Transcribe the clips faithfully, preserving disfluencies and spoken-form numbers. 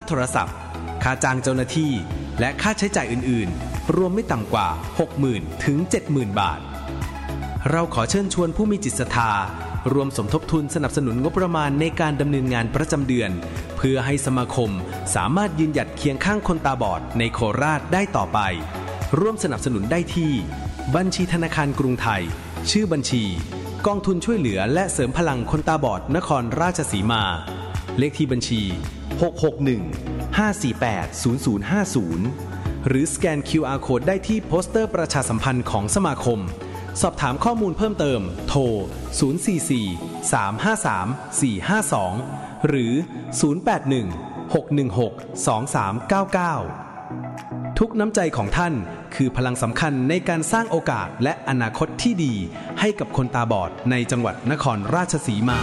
โทรศัพท์ค่าจ้างเจ้าหน้าที่และค่าใช้จ่ายอื่นๆรวมไม่ต่ำกว่า หกหมื่น ถึง เจ็ดหมื่น บาทเราขอเชิญชวนผู้มีจิตศรัทธารวมสมทบทุนสนับสนุนงบประมาณในการดำเนินงานประจำเดือนเพื่อให้สมาคมสามารถยืนหยัดเคียงข้างคนตาบอดในโคราชได้ต่อไปร่วมสนับสนุนได้ที่บัญชีธนาคารกรุงไทยชื่อบัญชีกองทุนช่วยเหลือและเสริมพลังคนตาบอดนครราชสีมาเลขที่บัญชีหก หก หนึ่ง ห้า สี่ แปด ศูนย์ ศูนย์ ห้า ศูนย์หรือสแกน คิว อาร์ Code ได้ที่โปสเตอร์ประชาสัมพันธ์ของสมาคมสอบถามข้อมูลเพิ่มเติมโทรศูนย์ สี่ สี่ สาม ห้า สาม สี่ ห้า สองหรือศูนย์ แปด หนึ่ง หก หนึ่ง หก สอง สาม เก้า เก้าทุกน้ำใจของท่านคือพลังสำคัญในการสร้างโอกาสและอนาคตที่ดีให้กับคนตาบอดในจังหวัดนครราชสีมา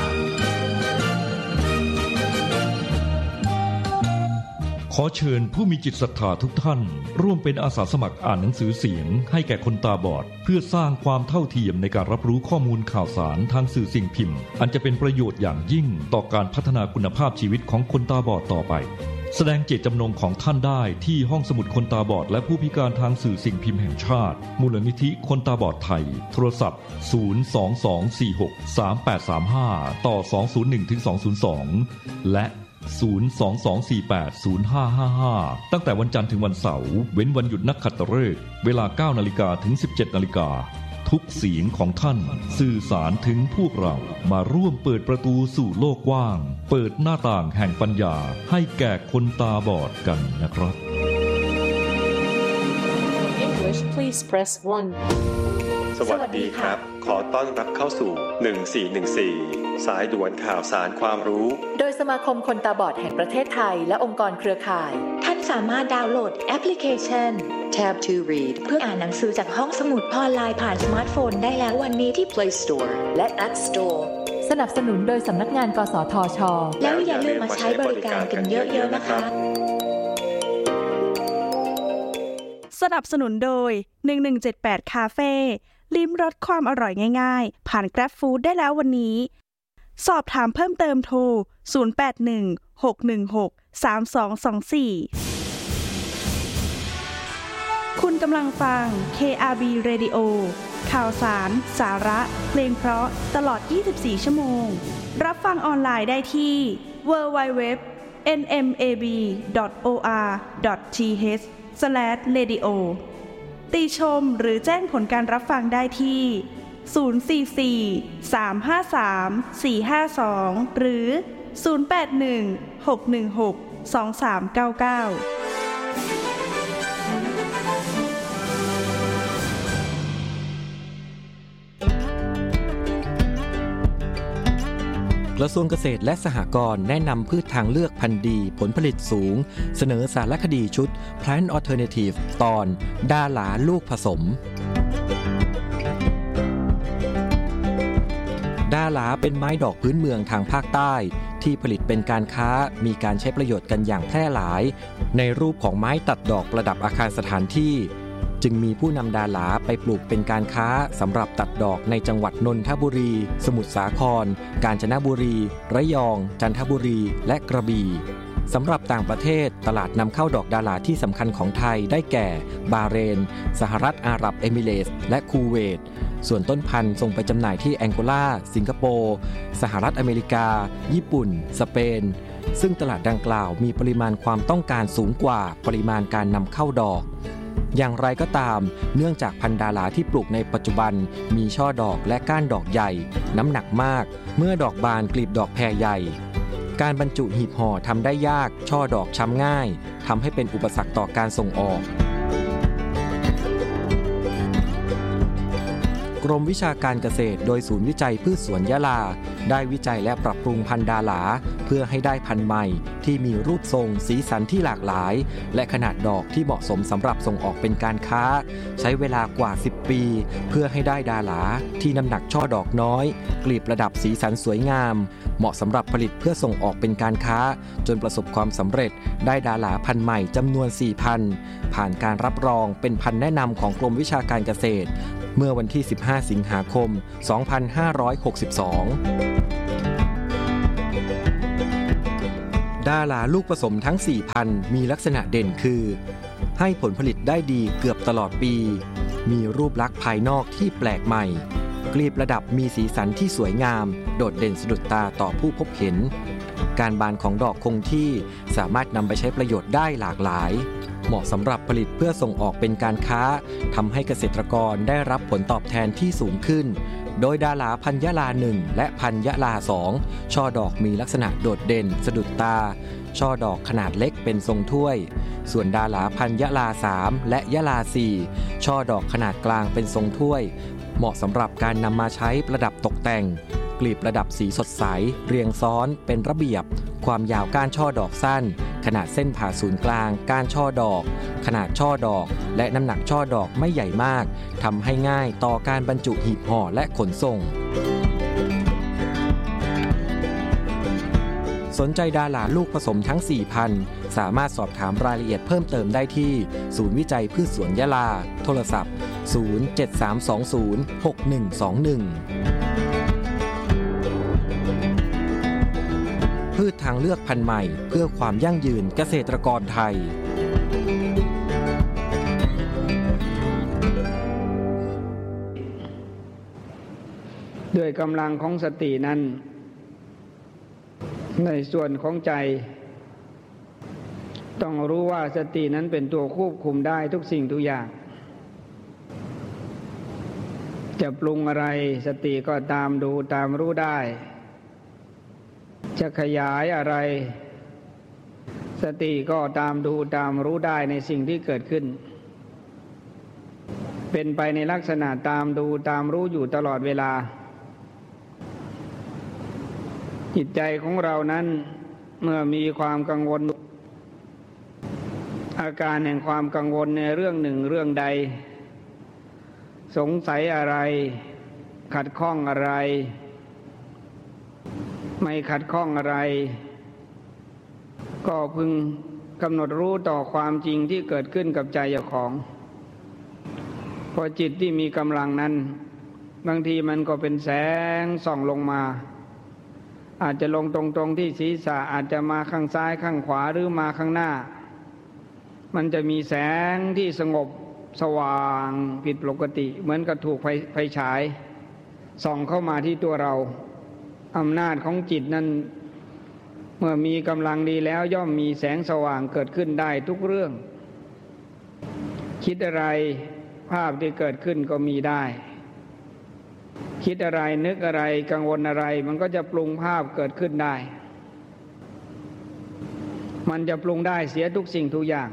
ขอเชิญผู้มีจิตศรัทธาทุกท่านร่วมเป็นอาสาสมัครอ่านหนังสือเสียงให้แก่คนตาบอดเพื่อสร้างความเท่าเทียมในการรับรู้ข้อมูลข่าวสารทางสื่อสิ่งพิมพ์อันจะเป็นประโยชน์อย่างยิ่งต่อการพัฒนาคุณภาพชีวิตของคนตาบอดต่อไปแสดงเจตจำนงของท่านได้ที่ห้องสมุดคนตาบอดและผู้พิการทางสื่อสิ่งพิมพ์แห่งชาติมูลนิธิคนตาบอดไทยโทรศัพท์ศูนย์ สอง สอง สี่ หก สาม แปด สาม ห้าต่อสอง ศูนย์ หนึ่ง ถึง สอง ศูนย์ สองและศูนย์ สอง สอง สี่ แปด ศูนย์ ห้า ห้า ห้าตั้งแต่วันจันทร์ถึงวันเสาร์เว้นวันหยุดนักขัตฤกษ์เวลา เก้า นาฬิกาถึง สิบเจ็ด นาฬิกาทุกเสียงของท่านสื่อสารถึงพวกเรามาร่วมเปิดประตูสู่โลกกว้างเปิดหน้าต่างแห่งปัญญาให้แก่คนตาบอดกันนะครับ English please press one สวัสดีครับขอต้อนรับเข้าสู่หนึ่งสี่หนึ่งสี่สายด่วนข่าวสารความรู้โดยสมาคมคนตาบอดแห่งประเทศไทยและองค์กรเครือข่ายท่านสามารถดาวน์โหลดแอปพลิเคชัน Tab to Read เพื่ออ่านหนังสือจากห้องสมุดออนไลน์ผ่านสมาร์ทโฟนได้แล้ววันนี้ที่ Play Store และ App Store สนับสนุนโดยสำนักงานกสทช.แล้วอย่าลืมมาใช้บริการกันเยอะๆนะคะสนับสนุนโดยหนึ่งหนึ่งเจ็ดแปดคาเฟ่ลิ้มรสความอร่อยง่ายๆผ่าน Grab Food ได้แล้ววันนี้สอบถามเพิ่มเติมโทรศูนย์ แปด หนึ่ง หก หนึ่ง หก สาม สอง สอง สี่คุณกำลังฟัง เค อาร์ บี Radio ข่าวสารสาระเพลงเพราะตลอดยี่สิบสี่ชั่วโมงรับฟังออนไลน์ได้ที่ ดับเบิลยู ดับเบิลยู ดับเบิลยู ดอท เอ็น เอ็ม เอ บี ดอท โอ อาร์ ดอท ที เอช สแลช เรดิโอ ติชมหรือแจ้งผลการรับฟังได้ที่ศูนย์ สี่ สี่ สาม ห้า สาม สี่ ห้า สองหรือศูนย์ แปด หนึ่ง หก หนึ่ง หก สอง สาม เก้า เก้ากระทรวงเกษตรและสหกรณ์แนะนำพืชทางเลือกพันธุ์ดีผลผลิตสูงเสนอสารคดีชุด Plant Alternative ตอนดาหลาลูกผสมดาหลาเป็นไม้ดอกพื้นเมืองทางภาคใต้ที่ผลิตเป็นการค้ามีการใช้ประโยชน์กันอย่างแพร่หลายในรูปของไม้ตัดดอกประดับอาคารสถานที่จึงมีผู้นำดาหลาไปปลูกเป็นการค้าสำหรับตัดดอกในจังหวัดนนทบุรีสมุทรสาครกาญจนบุรีระยองจันทบุรีและกระบี่สำหรับต่างประเทศตลาดนำเข้าดอกดาหลาที่สำคัญของไทยได้แก่บาห์เรนสหรัฐอาหรับเอมิเรตส์และคูเวตส่วนต้นพันธุ์ส่งไปจำหน่ายที่แองโกลาสิงคโปร์สหรัฐอเมริกาญี่ปุ่นสเปนซึ่งตลาดดังกล่าวมีปริมาณความต้องการสูงกว่าปริมาณการนำเข้าดอกอย่างไรก็ตามเนื่องจากพันธุ์ดาหลาที่ปลูกในปัจจุบันมีช่อดอกและก้านดอกใหญ่น้ำหนักมากเมื่อดอกบานกลีบดอกแผ่ใหญ่การบรรจุหีบห่อทำได้ยากช่อดอกช้ำง่ายทำให้เป็นอุปสรรคต่อการส่งออกกรมวิชาการเกษตรโดยศูนย์วิจัยพืชสวนยะลาได้วิจัยและปรับปรุงพันธุ์ดาหลาเพื่อให้ได้พันธุ์ใหม่ที่มีรูปทรงสีสันที่หลากหลายและขนาดดอกที่เหมาะสมสำหรับส่งออกเป็นการค้าใช้เวลากว่าสิบปีเพื่อให้ได้ดาหลาที่น้ำหนักช่อดอกน้อยกลีบประดับสีสันสวยงามเหมาะสำหรับผลิตเพื่อส่งออกเป็นการค้าจนประสบความสำเร็จได้ดาหลาพันธุ์ใหม่จำนวนสี่พันธุ์ผ่านการรับรองเป็นพันธุ์แนะนำของกรมวิชาการเกษตรเมื่อวันที่สิบห้าสิงหาคมสองพันห้าร้อยหกสิบสองดาราลูกผสมทั้ง สี่ พันธุ์มีลักษณะเด่นคือให้ผลผลิตได้ดีเกือบตลอดปีมีรูปลักษณ์ภายนอกที่แปลกใหม่กลีบประดับมีสีสันที่สวยงามโดดเด่นสะดุดตาต่อผู้พบเห็นการบานของดอกคงที่สามารถนำไปใช้ประโยชน์ได้หลากหลายเหมาะสำหรับผลิตเพื่อส่งออกเป็นการค้าทำให้เกษตรกรได้รับผลตอบแทนที่สูงขึ้นโดยดาราพันยะลาหนึ่งและพันยะลาสองช่อดอกมีลักษณะโดดเด่นสะดุดตาช่อดอกขนาดเล็กเป็นทรงถ้วยส่วนดาราพันยะลาสามและยะลาสี่ช่อดอกขนาดกลางเป็นทรงถ้วยเหมาะสำหรับการนำมาใช้ประดับตกแต่งกลีบประดับสีสดใสเรียงซ้อนเป็นระเบียบความยาวก้านช่อดอกสั้นขนาดเส้นผ่าศูนย์กลางก้านช่อดอกขนาดช่อดอกและน้ำหนักช่อดอกไม่ใหญ่มากทำให้ง่ายต่อการบรรจุหีบห่อและขนส่งสนใจดาราลูกผสมทั้ง สี่ พันธุ์สามารถสอบถามรายละเอียดเพิ่มเติมได้ที่ศูนย์วิจัยพืชสวนยะลาโทรศัพท์ศูนย์ เจ็ด สาม สอง ศูนย์ หก หนึ่ง สอง หนึ่งพืชทางเลือกพันธุ์ใหม่เพื่อความยั่งยืนเกษตรกรไทยด้วยกำลังของสตินั้นในส่วนของใจต้องรู้ว่าสตินั้นเป็นตัวควบคุมได้ทุกสิ่งทุกอย่างจะปรุงอะไรสติก็ตามดูตามรู้ได้จะขยายอะไรสติก็ตามดูตามรู้ได้ในสิ่งที่เกิดขึ้นเป็นไปในลักษณะตามดูตามรู้อยู่ตลอดเวลาจิตใจของเรานั้นเมื่อมีความกังวลอาการแห่งความกังวลในเรื่องหนึ่งเรื่องใดสงสัยอะไรขัดข้องอะไรไม่ขัดข้องอะไรก็พึงกำหนดรู้ต่อความจริงที่เกิดขึ้นกับใจเจ้าของพอจิตที่มีกำลังนั้นบางทีมันก็เป็นแสงส่องลงมาอาจจะลงตรงๆที่ศีรษะอาจจะมาข้างซ้ายข้างขวาหรือมาข้างหน้ามันจะมีแสงที่สงบสว่างผิดปกติเหมือนกับถูกไฟไฟฉายส่องเข้ามาที่ตัวเราอำนาจของจิตนั้นเมื่อมีกำลังดีแล้วย่อมมีแสงสว่างเกิดขึ้นได้ทุกเรื่องคิดอะไรภาพที่เกิดขึ้นก็มีได้คิดอะไรนึกอะไรกังวลอะไรมันก็จะปรุงภาพเกิดขึ้นได้มันจะปรุงได้เสียทุกสิ่งทุกอย่าง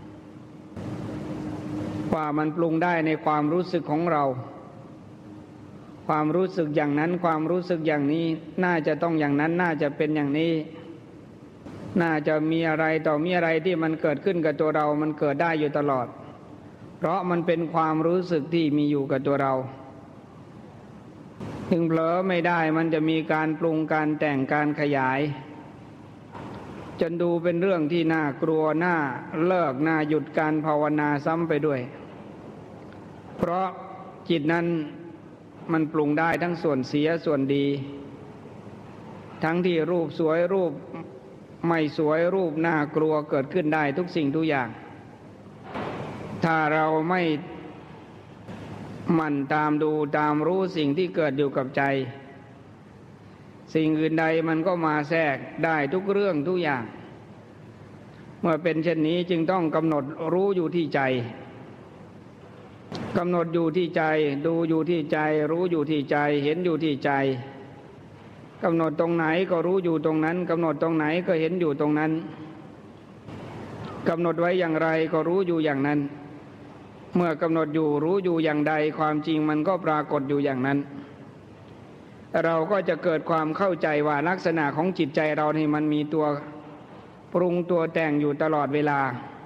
ว่ามันปรุงได้ในความรู้สึกของเราความรู้สึกอย่างนั้นความรู้สึกอย่างนี้น่าจะต้องอย่างนั้นน่าจะเป็นอย่างนี้น่าจะมีอะไรต่อมีอะไรที่มันเกิดขึ้นกับตัวเรามันเกิดได้อยู่ตลอดเพราะมันเป็นความรู้สึกที่มีอยู่กับตัวเราถึงเผลอไม่ได้มันจะมีการปรุงการแต่งการขยายจนดูเป็นเรื่องที่น่ากลัวน่าเลิกน่าหยุดการภาวนาซ้ำไปด้วยเพราะจิตนั้นมันปรุงได้ทั้งส่วนเสียส่วนดีทั้งที่รูปสวยรูปไม่สวยรูปน่ากลัวเกิดขึ้นได้ทุกสิ่งทุกอย่างถ้าเราไม่หมั่นตามดูตามรู้สิ่งที่เกิดอยู่กับใจสิ่งอื่นใดมันก็มาแทรกได้ทุกเรื่องทุกอย่างเมื่อเป็นเช่นนี้จึงต้องกำหนดรู้อยู่ที่ใจกำหนดอยู่ที่ใจดูอยู่ที่ใจรู้อยู่ที่ใจเห็นอยู่ที่ใจกำหนดตรงไหนก็รู้อยู่ตรงนั้นกำหนดตรงไหนก็เห็นอยู่ตรงนั้นกำหนดไว้อย่างไรก็รู้อยู่อย่างนั้นเมื่อกำหนดอยู่รู้อยู่อย่างใดความจริงมันก็ปรากฏอยู่อย่างนั้นเราก็จะเกิดความเข้าใจว่าลักษณะของจิตใจเรานี่มันมีตัวปรุงตัวแต่งอยู่ตลอดเวลา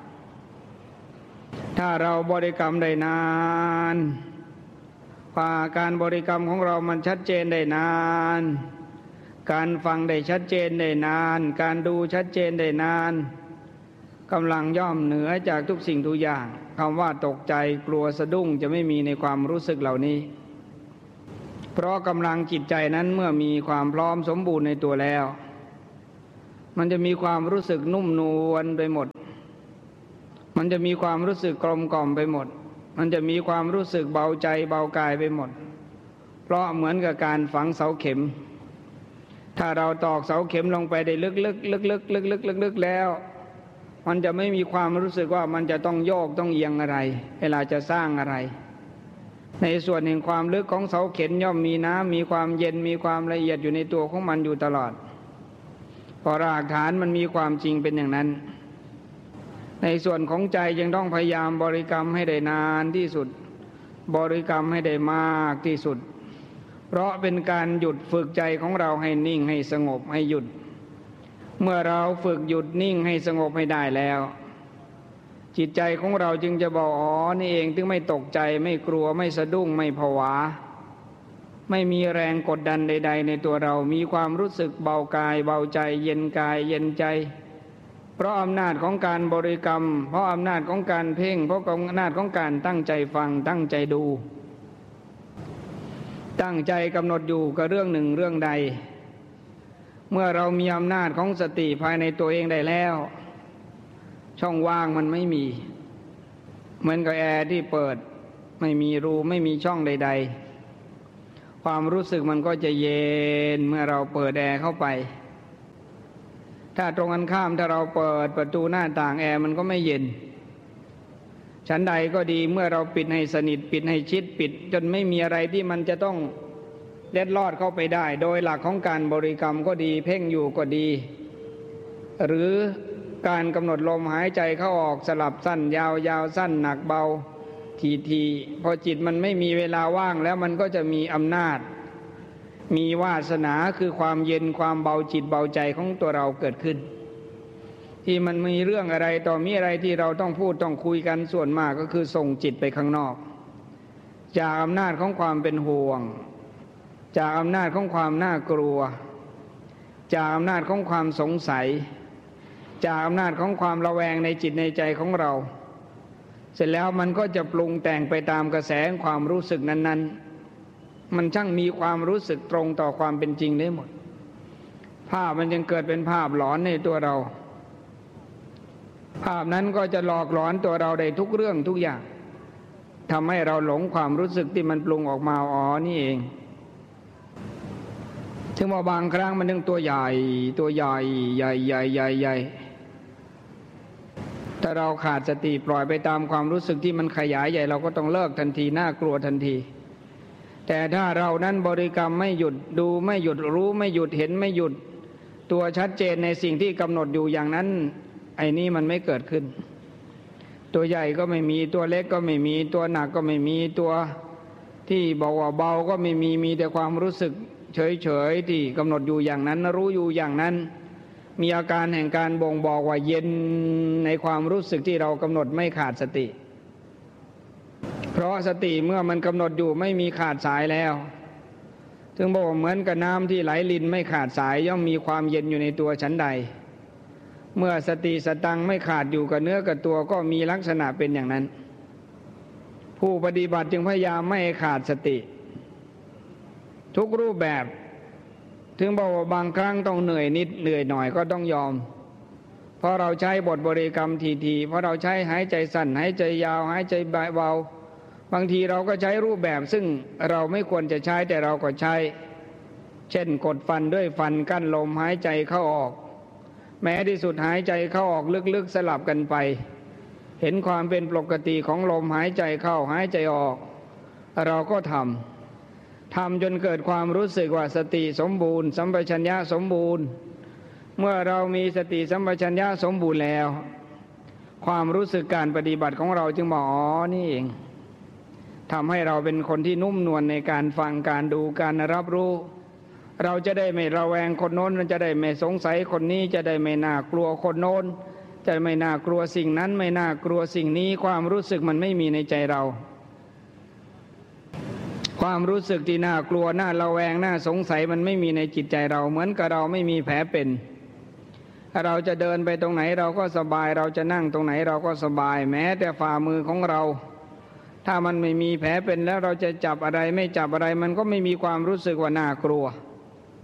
ถ้าเราบริกรรมได้นานกว่าการบริกรรมของเรามันชัดเจนได้นานการฟังได้ชัดเจนได้นานการดูชัดเจนได้นานกำลังย่อมเหนือจากทุกสิ่งทุกอย่างคำว่าตกใจกลัวสะดุ้งจะไม่มีในความรู้สึกเหล่านี้เพราะกำลังจิตใจนั้นเมื่อมีความพร้อมสมบูรณ์ในตัวแล้วมันจะมีความรู้สึกนุ่มนวลไปหมดมันจะมีความรู้สึกกลมกล่อมไปหมดมันจะมีความรู้สึกเบาใจเบากายไปหมดเพราะเหมือนกับการฝังเสาเข็มถ้าเราตอกเสาเข็มลงไปได้ลึกๆลึกๆลึกๆลึกๆแล้วมันจะไม่มีความรู้สึกว่ามันจะต้องโยกต้องเอียงอะไรเวลาจะสร้างอะไรในส่วนแห่งความลึกของเสาเข็มย่อมมีน้ำมีความเย็นมีความละเอียดอยู่ในตัวของมันอยู่ตลอดเพราะรากฐานมันมีความจริงเป็นอย่างนั้นในส่วนของใจยังต้องพยายามบริกรรมให้ได้นานที่สุดบริกรรมให้ได้มากที่สุดเพราะเป็นการหยุดฝึกใจของเราให้นิ่งให้สงบให้หยุดเมื่อเราฝึกหยุดนิ่งให้สงบให้ได้แล้วจิตใจของเราจึงจะบอกอ๋อนี่เองถึงไม่ตกใจไม่กลัวไม่สะดุ้งไม่ผวาไม่มีแรงกดดันใดๆในตัวเรามีความรู้สึกเบากายเบาใจเย็นกายเย็นใจเพราะอำนาจของการบริกรรมเพราะอำนาจของการเพ่งเพราะอำนาจของการตั้งใจฟังตั้งใจดูตั้งใจกำหนดอยู่กับเรื่องหนึ่งเรื่องใดเมื่อเรามีอำนาจของสติภายในตัวเองได้แล้วช่องว่างมันไม่มีเหมือนกับแอร์ที่เปิดไม่มีรูไม่มีช่องใดๆความรู้สึกมันก็จะเย็นเมื่อเราเปิดแอร์เข้าไปถ้าตรงกันข้ามถ้าเราเปิดประตูหน้าต่างแอร์มันก็ไม่เย็นชั้นใดก็ดีเมื่อเราปิดให้สนิทปิดให้ชิดปิดจนไม่มีอะไรที่มันจะต้องเล็ดลอดเข้าไปได้โดยหลักของการบริกรรมก็ดีเพ่งอยู่ก็ดีหรือการกำหนดลมหายใจเข้าออกสลับสั้นยาวยาวสั้นหนักเบาทีทีพอจิตมันไม่มีเวลาว่างแล้วมันก็จะมีอำนาจมีวาสนาคือความเย็นความเบาจิตเบาใจของตัวเราเกิดขึ้นที่มันมีเรื่องอะไรต่อมีอะไรที่เราต้องพูดต้องคุยกันส่วนมากก็คือส่งจิตไปข้างนอกจากอำนาจของความเป็นห่วงจากอำนาจของความน่ากลัวจากอำนาจของความสงสัยจากอำนาจของความระแวงในจิตในใจของเราเสร็จแล้วมันก็จะปรุงแต่งไปตามกระแสความรู้สึกนั้นๆมันช่างมีความรู้สึกตรงต่อความเป็นจริงได้หมดภาพมันจึงเกิดเป็นภาพหลอนในตัวเราภาพนั้นก็จะหลอกหลอนตัวเราได้ทุกเรื่องทุกอย่างทำให้เราหลงความรู้สึกที่มันปรุงออกมาอ๋อนี่เองถึงว่าบางครั้งมันนึงตัวใหญ่ตัวใหญ่ใหญ่ใหญ่ใหญ่ใหญ่ถ้าเราขาดสติปล่อยไปตามความรู้สึกที่มันขยายใหญ่เราก็ต้องเลิกทันทีน่ากลัวทันทีแต่ถ้าเรานั้นบริกรรมไม่หยุดดูไม่หยุดรู้ไม่หยุดเห็นไม่หยุดตัวชัดเจนในสิ่งที่กำหนดอยู่อย่างนั้นไอ้นี่มันไม่เกิดขึ้นตัวใหญ่ก็ไม่มีตัวเล็กก็ไม่มีตัวหนักก็ไม่มีตัวที่บอกว่าเบาก็ไม่มีมีแต่ความรู้สึกเฉยๆที่กำหนดอยู่อย่างนั้นรู้อยู่อย่างนั้นมีอาการแห่งการบ่งบอกว่าเย็นในความรู้สึกที่เรากำหนดไม่ขาดสติเพราะสติเมื่อมันกำหนดอยู่ไม่มีขาดสายแล้วถึงบอกเหมือนกับน้ำที่ไหลลินไม่ขาดสายย่อมมีความเย็นอยู่ในตัวฉันใดเมื่อสติสตังไม่ขาดอยู่กับเนื้อกับตัวก็มีลักษณะเป็นอย่างนั้นผู้ปฏิบัติจึงพยายามไม่ให้ขาดสติทุกรูปแบบถึงบอกว่าบางครั้งต้องเหนื่อยนิดเหนื่อยหน่อยก็ต้องยอมเพราะเราใช้บทบริกรรมทีๆเพราะเราใช้หายใจสั้นหายใจยาวหายใจเบาบางทีเราก็ใช้รูปแบบซึ่งเราไม่ควรจะใช้แต่เราก็ใช้เช่นกดฟันด้วยฟันกั้นลมหายใจเข้าออกแม้ที่สุดหายใจเข้าออกลึกๆสลับกันไปเห็นความเป็นปกติของลมหายใจเข้าหายใจออกเราก็ทำทำจนเกิดความรู้สึกว่าสติสมบูรณ์สัมปชัญญะสมบูรณ์เมื่อเรามีสติสัมปชัญญะสมบูรณ์แล้วความรู้สึกการปฏิบัติของเราจึงบอกอ๋อนี่เองทำให้เราเป็นคนที่นุ่มนวลในการฟังการดูการรับรู้เราจะได้ไม่ระแวงคนโน้นจะได้ไม่สงสัยคนนี้จะได้ไม่น่ากลัวคนโน้นจะไม่น่ากลัวสิ่งนั้นไม่น่ากลัวสิ่งนี้ความรู้สึกมันไม่มีในใจเราความรู้สึกที่น่ากลัวน่าระแวงน่าสงสัยมันไม่มีในจิตใจเราเหมือนกับเราไม่มีแผลเป็นเราจะเดินไปตรงไหนเราก็สบายเราจะนั่งตรงไหนเราก็สบายแม้แต่ฝ่ามือของเราถ้ามันไม่มีแผลเป็นแล้วเราจะจับอะไรไม่จับอะไรมันก็ไม่มีความรู้สึกว่าน่ากลัว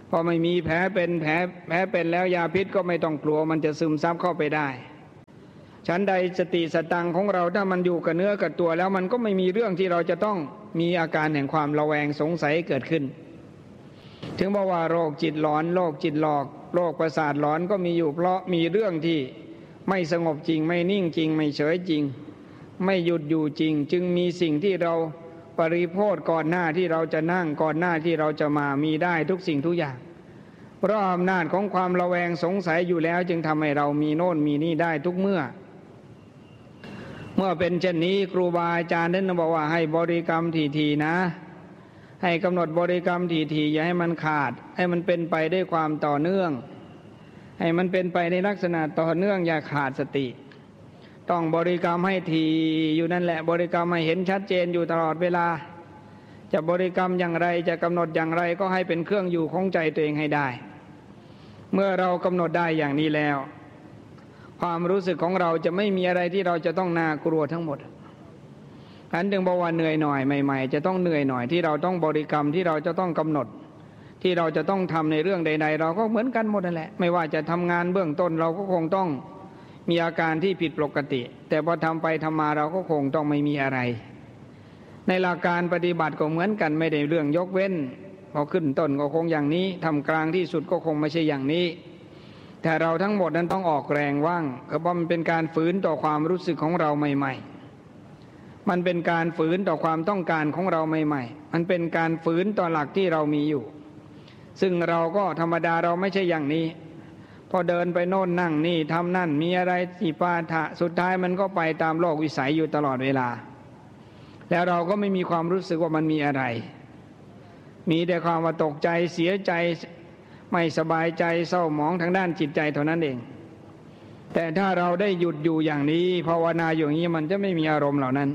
พอไม่มีแผลเป็นแผลแผลเป็นแล้วยาพิษก็ไม่ต้องกลัวมันจะซึมซับเข้าไปได้ฉันใดสติสตังของเราถ้ามันอยู่กับเนื้อกับตัวแล้วมันก็ไม่มีเรื่องที่เราจะต้องมีอาการแห่งความระแวงสงสัยเกิดขึ้นถึงบอกว่าโรคจิตหลอนโรคจิตหลอกโรคประสาทหลอนก็มีอยู่เพราะมีเรื่องที่ไม่สงบจริงไม่นิ่งจริงไม่เฉยจริงไม่หยุดอยู่จริงจึงมีสิ่งที่เราปริโภคก่อนหน้าที่เราจะนั่งก่อนหน้าที่เราจะมามีได้ทุกสิ่งทุกอย่างเพราะอำนาจของความระแวงสงสัยอยู่แล้วจึงทำให้เรามีโน่นมีนี่ได้ทุกเมื่อเมื่อเป็นเช่นนี้ครูบาอาจารย์ท่านบอกว่าให้บริกรรมถี่ๆนะให้กำหนดบริกรรมถี่ๆอย่าให้มันขาดให้มันเป็นไปด้วยความต่อเนื่องให้มันเป็นไปในลักษณะต่อเนื่องอย่าขาดสติต้องบริกรรมให้ถี่อยู่นั่นแหละบริกรรมให้เห็นชัดเจนอยู่ตลอดเวลาจะบริกรรมอย่างไรจะกำหนดอย่างไรก็ให้เป็นเครื่องอยู่ของใจตัวเองให้ได้เมื่อเรากำหนดได้อย่างนี้แล้วความรู้สึกของเราจะไม่มีอะไรที่เราจะต้องน่ากลัวทั้งหมดอันจึงบอกว่าเหนื่อยหน่อยใหม่ๆจะต้องเหนื่อยหน่อยที่เราต้องบริกรรมที่เราจะต้องกำหนดที่เราจะต้องทำในเรื่องใดๆเราก็เหมือนกันหมดนั่นแหละไม่ว่าจะทำงานเบื้องต้นเราก็คงต้องมีอาการที่ผิดปกติแต่พอทำไปทำมาเราก็คงต้องไม่มีอะไรในหลักการปฏิบัติก็เหมือนกันไม่ได้เรื่องยกเว้นพอขึ้นต้นก็คงอย่างนี้ทำกลางที่สุดก็คงไม่ใช่อย่างนี้แต่เราทั้งหมดนั้นต้องออกแรงว่างเพราะมันเป็นการฝืนต่อความรู้สึกของเราใหม่ๆมันเป็นการฝืนต่อความต้องการของเราใหม่ๆมันเป็นการฝืนต่อหลักที่เรามีอยู่ซึ่งเราก็ธรรมดาเราไม่ใช่อย่างนี้พอเดินไปโน่นนั่งนี่ทำนั่นมีอะไรที่ปาฐะสุดท้ายมันก็ไปตามโลกวิสัยอยู่ตลอดเวลาแล้วเราก็ไม่มีความรู้สึกว่ามันมีอะไรมีแต่ความว่าตกใจเสียใจไม่สบายใจเศร้าหมองทางด้านจิตใจเท่านั้นเองแต่ถ้าเราได้หยุดอยู่อย่างนี้ภาวนาอยู่อย่างนี้มันจะไม่มีอารมณ์เหล่านั้น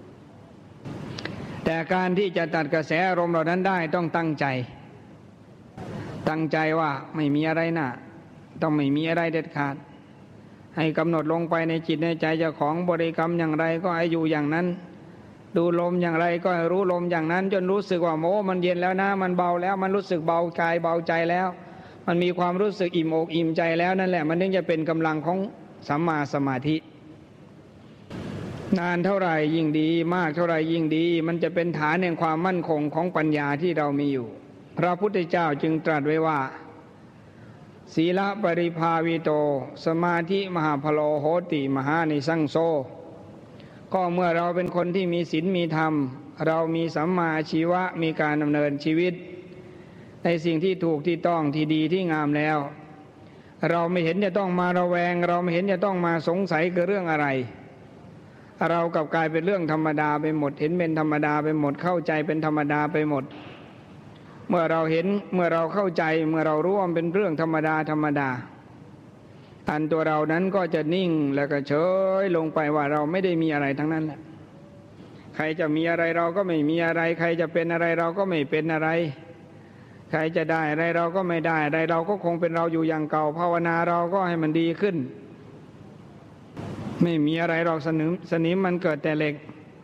แต่การที่จะตัดกระแสอารมณ์เหล่านั้นได้ต้องตั้งใจตั้งใจว่าไม่มีอะไรน่ะต้องไม่มีอะไรเด็ดขาดให้กำหนดลงไปในจิตในใจเจ้าของบริกรรมอย่างไรก็ให้อยู่อย่างนั้นดูลมอย่างไรก็รู้ลมอย่างนั้นจนรู้สึกว่าโอ้มันเย็นแล้วนะมันเบาแล้วมันรู้สึกเบากายเบาใจแล้วมันมีความรู้สึกอิ่มอกอิ่มใจแล้วนั่นแหละมันถึงจะเป็นกำลังของสัมมาสมาธินานเท่าไหร่ยิ่งดีมากเท่าไหร่ยิ่งดีมันจะเป็นฐานแห่งความมั่นคงของปัญญาที่เรามีอยู่พระพุทธเจ้าจึงตรัสไว้ว่าศีลปริภาวิโตสมาธิมหาพโลโหติมหานิสังโซก็เมื่อเราเป็นคนที่มีศีลมีธรรมเรามีสัมมาชีวะมีการดำเนินชีวิตในสิ่งที่ถูกที่ต้องที่ดีที่งามแล้วเราไม่เห็นจะต้องมาระแวงเราไม่เห็นจะต้องมาสงสัยกับเรื่องอะไรเรากลับกลายเป็นเรื่องธรรมดาไปหมดเห็นเป็นธรรมดาไปหมดเข้าใจเป็นธรรมดาไปหมดเมื่อเราเห็นเมื่อเราเข้าใจเมื่อเรารู้ว่าเป็นเรื่องธรรมดาธรรมดาอันตัวเรานั้นก็จะนิ่งแล้วก็เฉยลงไปว่าเราไม่ได้มีอะไรทั้งนั้นแหละใครจะมีอะไรเราก็ไม่มีอะไรใครจะเป็นอะไรเราก็ไม่เป็นอะไรใครจะได้อะไรเราก็ไม่ได้อะไรเราก็คงเป็นเราอยู่อย่างเก่าภาวนาเราก็ให้มันดีขึ้นไม่มีอะไรเราสนิมสนิมมันเกิดแต่เหล็ก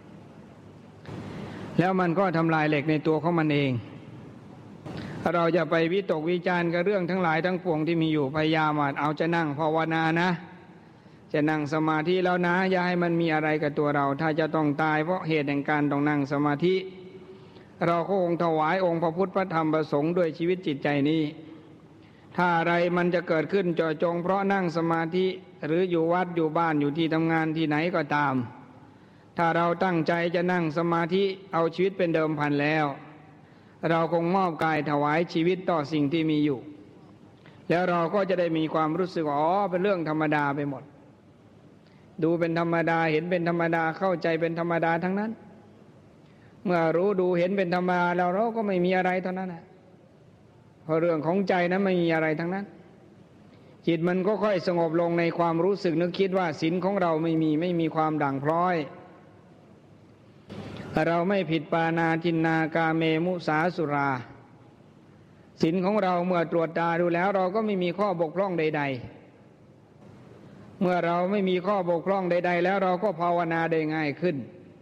แล้วมันก็ทำลายเหล็กในตัวของมันเองเราจะไปวิตกวิจารณ์กับเรื่องทั้งหลายทั้งปวงที่มีอยู่พยายามเอาจะนั่งภาวนานะจะนั่งสมาธิแล้วนะอย่าให้มันมีอะไรกับตัวเราถ้าจะต้องตายเพราะเหตุแห่งการต้องนั่งสมาธิเราก็คงถวายองค์พระพุทธพระธรรมพระสงฆ์ด้วยชีวิตจิตใจนี้ถ้าอะไรมันจะเกิดขึ้นเจาะจงเพราะนั่งสมาธิหรืออยู่วัดอยู่บ้านอยู่ที่ทำงานที่ไหนก็ตามถ้าเราตั้งใจจะนั่งสมาธิเอาชีวิตเป็นเดิมพันแล้วเราคงมอบกายถวายชีวิตต่อสิ่งที่มีอยู่แล้วเราก็จะได้มีความรู้สึกอ๋อเป็นเรื่องธรรมดาไปหมดดูเป็นธรรมดาเห็นเป็นธรรมดาเข้าใจเป็นธรรมดาทั้งนั้นเมื่อรู้ดูเห็นเป็นธรรมดาแล้วเราก็ไม่มีอะไรเท่านั้นนะเพราะเรื่องของใจนั้นไม่มีอะไรทั้งนั้นจิตมันก็ค่อยสงบลงในความรู้สึกนึกคิดว่าศีลของเราไม่มีไม่มีความด่างพร้อยเราไม่ผิดปานาทินนากาเมมุสาสุราศีลของเราเมื่อตรวจตาดูแล้วเราก็ไม่มีข้อบกพร่องใดๆเมื่อเราไม่มีข้อบกพร่องใดๆแล้วเราก็ภาวนาได้ง่ายขึ้น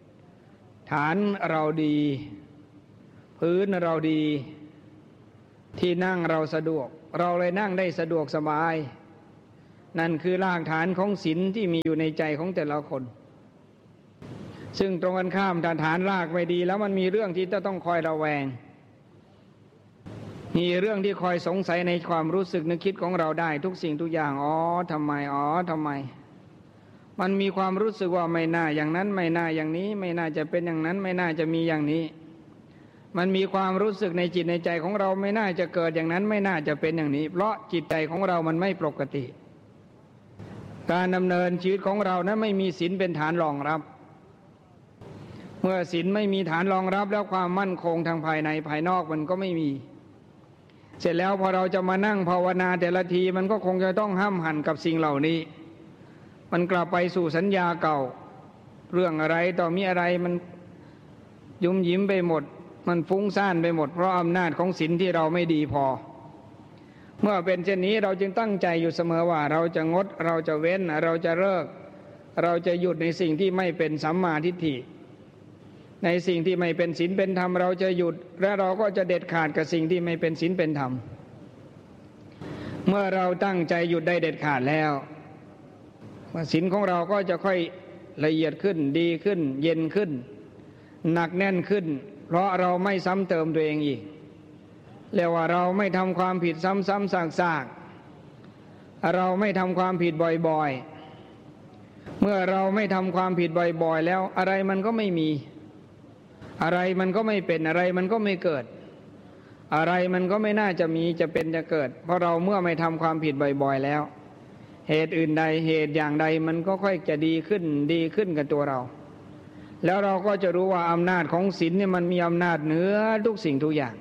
ฐานเราดีพื้นเราดีที่นั่งเราสะดวกเราเลยนั่งได้สะดวกสบายนั่นคือรากฐานของศีลที่มีอยู่ในใจของแต่ละคนซึ่งตรงกันข้ามถ้าฐานรากไม่ดีแล้วมันมีเรื่องที่จะต้องคอยระแวงมีเรื่องที่คอยสงสัยในความรู้สึกนึกคิดของเราได้ทุกสิ่งทุกอย่างอ๋อทำไมอ๋อทำไมมันมีความรู้สึกว่าไม่น่าอย่างนั้นไม่น่าอย่างนี้ไม่น่าจะเป็นอย่างนั้นไม่น่าจะมีอย่างนี้มันมีความรู้สึกในจิตในใจของเราไม่น่าจะเกิดอย่างนั้นไม่น่าจะเป็นอย่างนี้เพราะจิตใจของเรามันไม่ปกติการดำเนินชีวิตของเรานั้นไม่มีศีลเป็นฐานรองรับเมื่อศีลไม่มีฐานรองรับแล้วความมั่นคงทางภายในภายนอกมันก็ไม่มีเสร็จแล้วพอเราจะมานั่งภาวนาแต่ละทีมันก็คงจะต้องห้ามหันกับสิ่งเหล่านี้มันกลับไปสู่สัญญาเก่าเรื่องอะไรต่อมีอะไรมันยุ่มยิ้มไปหมดมันฟุ้งซ่านไปหมดเพราะอำนาจของศีลที่เราไม่ดีพอเมื่อเป็นเช่นนี้เราจึงตั้งใจอยู่เสมอว่าเราจะงดเราจะเว้นเราจะเลิกเราจะหยุดในสิ่งที่ไม่เป็นสัมมาทิฏฐิในสิ่งที่ไม่เป็นศีลเป็นธรรมเราจะหยุดและเราก็จะเด็ดขาดกับสิ่งที่ไม่เป็นศีลเป็นธรรมเมื่อเราตั้งใจหยุดได้เด็ดขาดแล้วศีลของเราก็จะค่อยละเอียดขึ้นดีขึ้นเย็นขึ้นหนักแน่นขึ้นเพราะเราไม่ซ้ำเติมตัวเองอีกเรียกว่าเราไม่ทำความผิดซ้ำๆซากๆเราไม่ทำความผิดบ่อยๆเมื่อเราไม่ทำความผิดบ่อยๆแล้วอะไรมันก็ไม่มีอะไรมันก็ไม่เป็นอะไรมันก็ไม่เกิดอะไรมันก็ไม่น่าจะมีจะเป็นจะเกิดเพราะเราเมื่อไม่ทำความผิดบ่อยๆแล้วเหตุอื่นใดเหตุอย่างใดมันก็ค่อยจะดีขึ้นดีขึ้นกับตัวเราแล้วเราก็จะรู้ว่าอำนาจของศีลเนี่ยมันมีอำนาจเหนือทุกสิ่งทุกอย่าง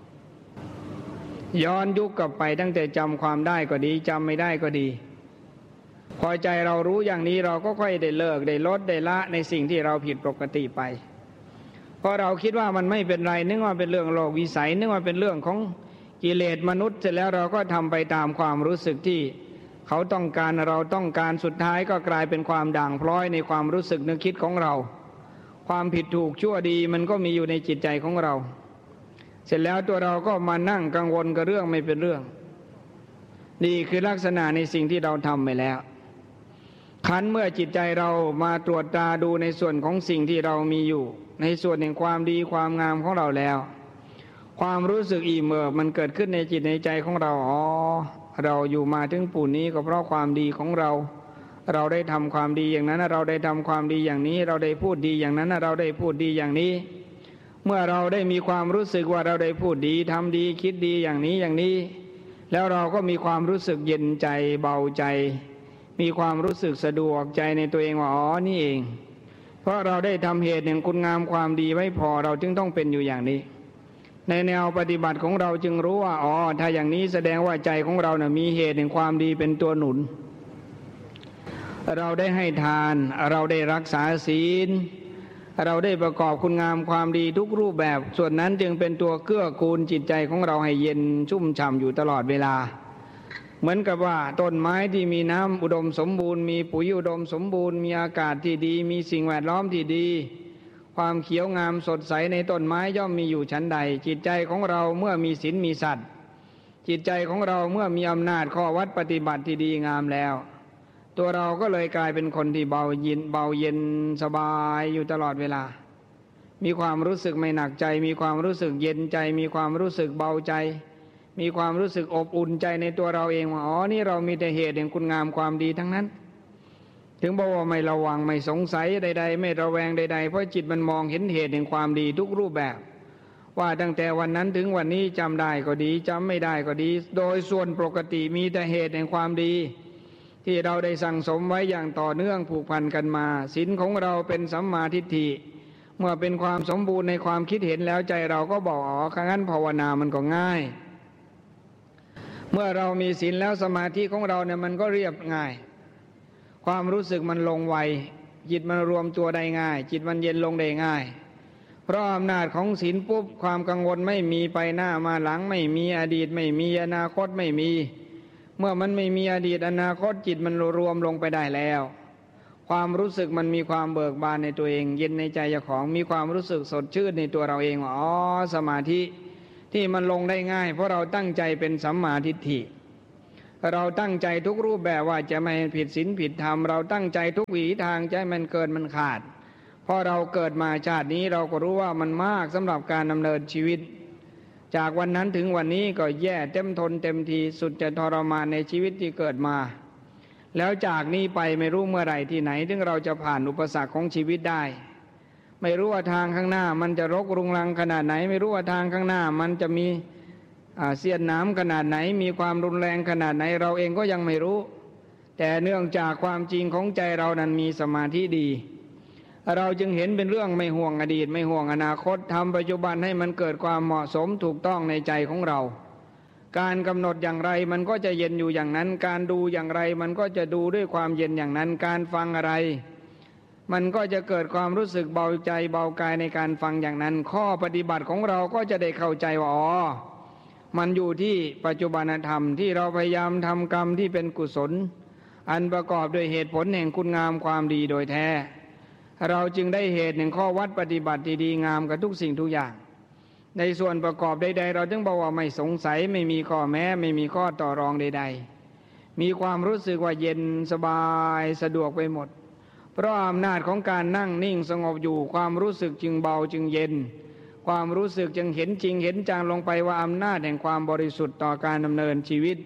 ย้อนยุคกลับไปตั้งแต่จำความได้ก็ดีจำไม่ได้ก็ดีพอใจเรารู้อย่างนี้เราก็ค่อยได้เลิกได้ลดได้ละในสิ่งที่เราผิดปกติไปเพราะเราคิดว่ามันไม่เป็นไรนึกว่าเป็นเรื่องโลกวิสัยนึกว่าเป็นเรื่องของกิเลสมนุษย์เสร็จแล้วเราก็ทำไปตามความรู้สึกที่เขาต้องการเราต้องการสุดท้ายก็กลายเป็นความด่างพร้อยในความรู้สึกนึกคิดของเราความผิดถูกชั่วดีมันก็มีอยู่ในจิตใจของเราเสร็จแล้วตัวเราก็มานั่งกังวลกับเรื่องไม่เป็นเรื่องนี่คือลักษณะในสิ่งที่เราทำไปแล้วคันเมื่อจิตใจเรามาตรวจตาดูในส่วนของสิ่งที่เรามีอยู่ในส่วนแห่งความดีความงามของเราแล้วความรู้สึกอิ่มเอิบมันเกิดขึ้นในจิตในใจของเราอ๋อเราอยู่มาถึงปูนนี้ก็เพราะความดีของเราเราได้ทำความดีอย่างนั้นเราได้ทำความดีอย่างนี้เราได้พูดดีอย่างนั้นเราได้พูดดีอย่างนี้เมื่อเราได้มีความรู้สึกว่าเราได้พูดดีทำดีคิดดีอย่างนี้อย่างนี้แล้วเราก็มีความรู้สึกเย็นใจเบาใจมีความรู้สึกสะดวกใจในตัวเองว่าอ๋อนี่เองเพราะเราได้ทำเหตุแห่งคุณงามความดีไว้พอเราจึงต้องเป็นอยู่อย่างนี้ในแนวปฏิบัติของเราจึงรู้ว่าอ๋อถ้าอย่างนี้แสดงว่าใจของเรานะมีเหตุแห่งความดีเป็นตัวหนุนเราได้ให้ทานเราได้รักษาศีลเราได้ประกอบคุณงามความดีทุกรูปแบบส่วนนั้นจึงเป็นตัวเกื้อกูลจิตใจของเราให้เย็นชุ่มฉ่ำอยู่ตลอดเวลาเหมือนกับว่าต้นไม้ที่มีน้ำอุดมสมบูรณ์มีปุ๋ยอุดมสมบูรณ์มีอากาศที่ดีมีสิ่งแวดล้อมที่ดีความเขียวงามสดใสในต้นไม้ย่อมมีอยู่ชั้นใดจิตใจของเราเมื่อมีศีลมีสัตย์จิตใจของเราเมื่อมีอำนาจข้อวัดปฏิบัติที่ดีงามแล้วตัวเราก็เลยกลายเป็นคนที่เบาเย็นเบาเย็นสบายอยู่ตลอดเวลามีความรู้สึกไม่หนักใจมีความรู้สึกเย็นใจมีความรู้สึกเบาใจมีความรู้สึกอบอุ่นใจในตัวเราเองว่าอ๋อนี่เรามีแต่เหตุแห่งคุณงามความดีทั้งนั้นถึงบอกว่าไม่ระวังไม่สงสัยใดๆไม่ระแวงใดๆเพราะจิตมันมองเห็นเหตุแห่งความดีทุกรูปแบบว่าตั้งแต่วันนั้นถึงวันนี้จำได้ก็ดีจำไม่ได้ก็ดีโดยส่วนปกติมีแต่เหตุแห่งความดีที่เราได้สั่งสมไว้อย่างต่อเนื่องผูกพันกันมาศีลของเราเป็นสัมมาทิฏฐิเมื่อเป็นความสมบูรณ์ในความคิดเห็นแล้วใจเราก็บอกอ๋อครั้งนั้นภาวนามันก็ง่ายเมื่อเรามีศีลแล้วสมาธิของเราเนี่ยมันก็เรียบง่ายความรู้สึกมันลงไวจิตมันรวมตัวได้ง่ายจิตมันเย็นลงได้ง่ายเพราะอำนาจของศีลปุ๊บความกังวลไม่มีไปหน้ามาหลังไม่มีอดีตไม่มีอนาคตไม่มีเมื่อมันไม่มีอดีตอนาคตจิตมันรวมลงไปได้แล้วความรู้สึกมันมีความเบิกบานในตัวเองเย็นในใจเจ้าของมีความรู้สึกสดชื่นในตัวเราเองว่าอ๋อสมาธิที่มันลงได้ง่ายเพราะเราตั้งใจเป็นสัมมาทิฏฐิเราตั้งใจทุกรูปแบบว่าจะไม่ผิดศีลผิดธรรมเราตั้งใจทุกวิถีทางจะให้มันเกินมันขาดเพราะเราเกิดมาชาตินี้เราก็รู้ว่ามันมากสำหรับการดำเนินชีวิตจากวันนั้นถึงวันนี้ก็แย่เต็มทนเต็มทีสุดจะทรมานในชีวิตที่เกิดมาแล้วจากนี้ไปไม่รู้เมื่อไหร่ที่ไหนถึงเราจะผ่านอุปสรรคของชีวิตได้ไม่รู้ว่าทางข้างหน้ามันจะรกรุงรังขนาดไหนไม่รู้ว่าทางข้างหน้ามันจะมีเสี้ยนน้ำขนาดไหนมีความรุนแรงขนาดไหนเราเองก็ยังไม่รู้แต่เนื่องจากความจริงของใจเรานั้นมีสมาธิดีเราจึงเห็นเป็นเรื่องไม่ห่วงอดีตไม่ห่วงอนาคตทำปัจจุบันให้มันเกิดความเหมาะสมถูกต้องในใจของเราการกำหนดอย่างไรมันก็จะเย็นอยู่อย่างนั้นการดูอย่างไรมันก็จะดูด้วยความเย็นอย่างนั้นการฟังอะไรมันก็จะเกิดความรู้สึกเบาใจเบากายในการฟังอย่างนั้นข้อปฏิบัติของเราก็จะได้เข้าใจว่าอ๋อมันอยู่ที่ปัจจุบันธรรมที่เราพยายามทำกรรมที่เป็นกุศลอันประกอบด้วยเหตุผลแห่งคุณงามความดีโดยแท้เราจึงได้เหตุแห่งข้อวัดปฏิบัติดีๆงามกับทุกสิ่งทุกอย่างในส่วนประกอบใดๆเราจึงบอกว่าไม่สงสัยไม่มีข้อแม้ไม่มีข้อต่อรองใดๆมีความรู้สึกว่าเย็นสบายสะดวกไปหมดเพราะอำนาจของการนั่งนิ่งสงบอยู่ความรู้สึกจึงเบาจึงเย็นความรู้สึกจึงเห็นจริงเห็นจังลงไปว่าอำนาจแห่งความบริสุทธิ์ต่อการดำเนินชีวิต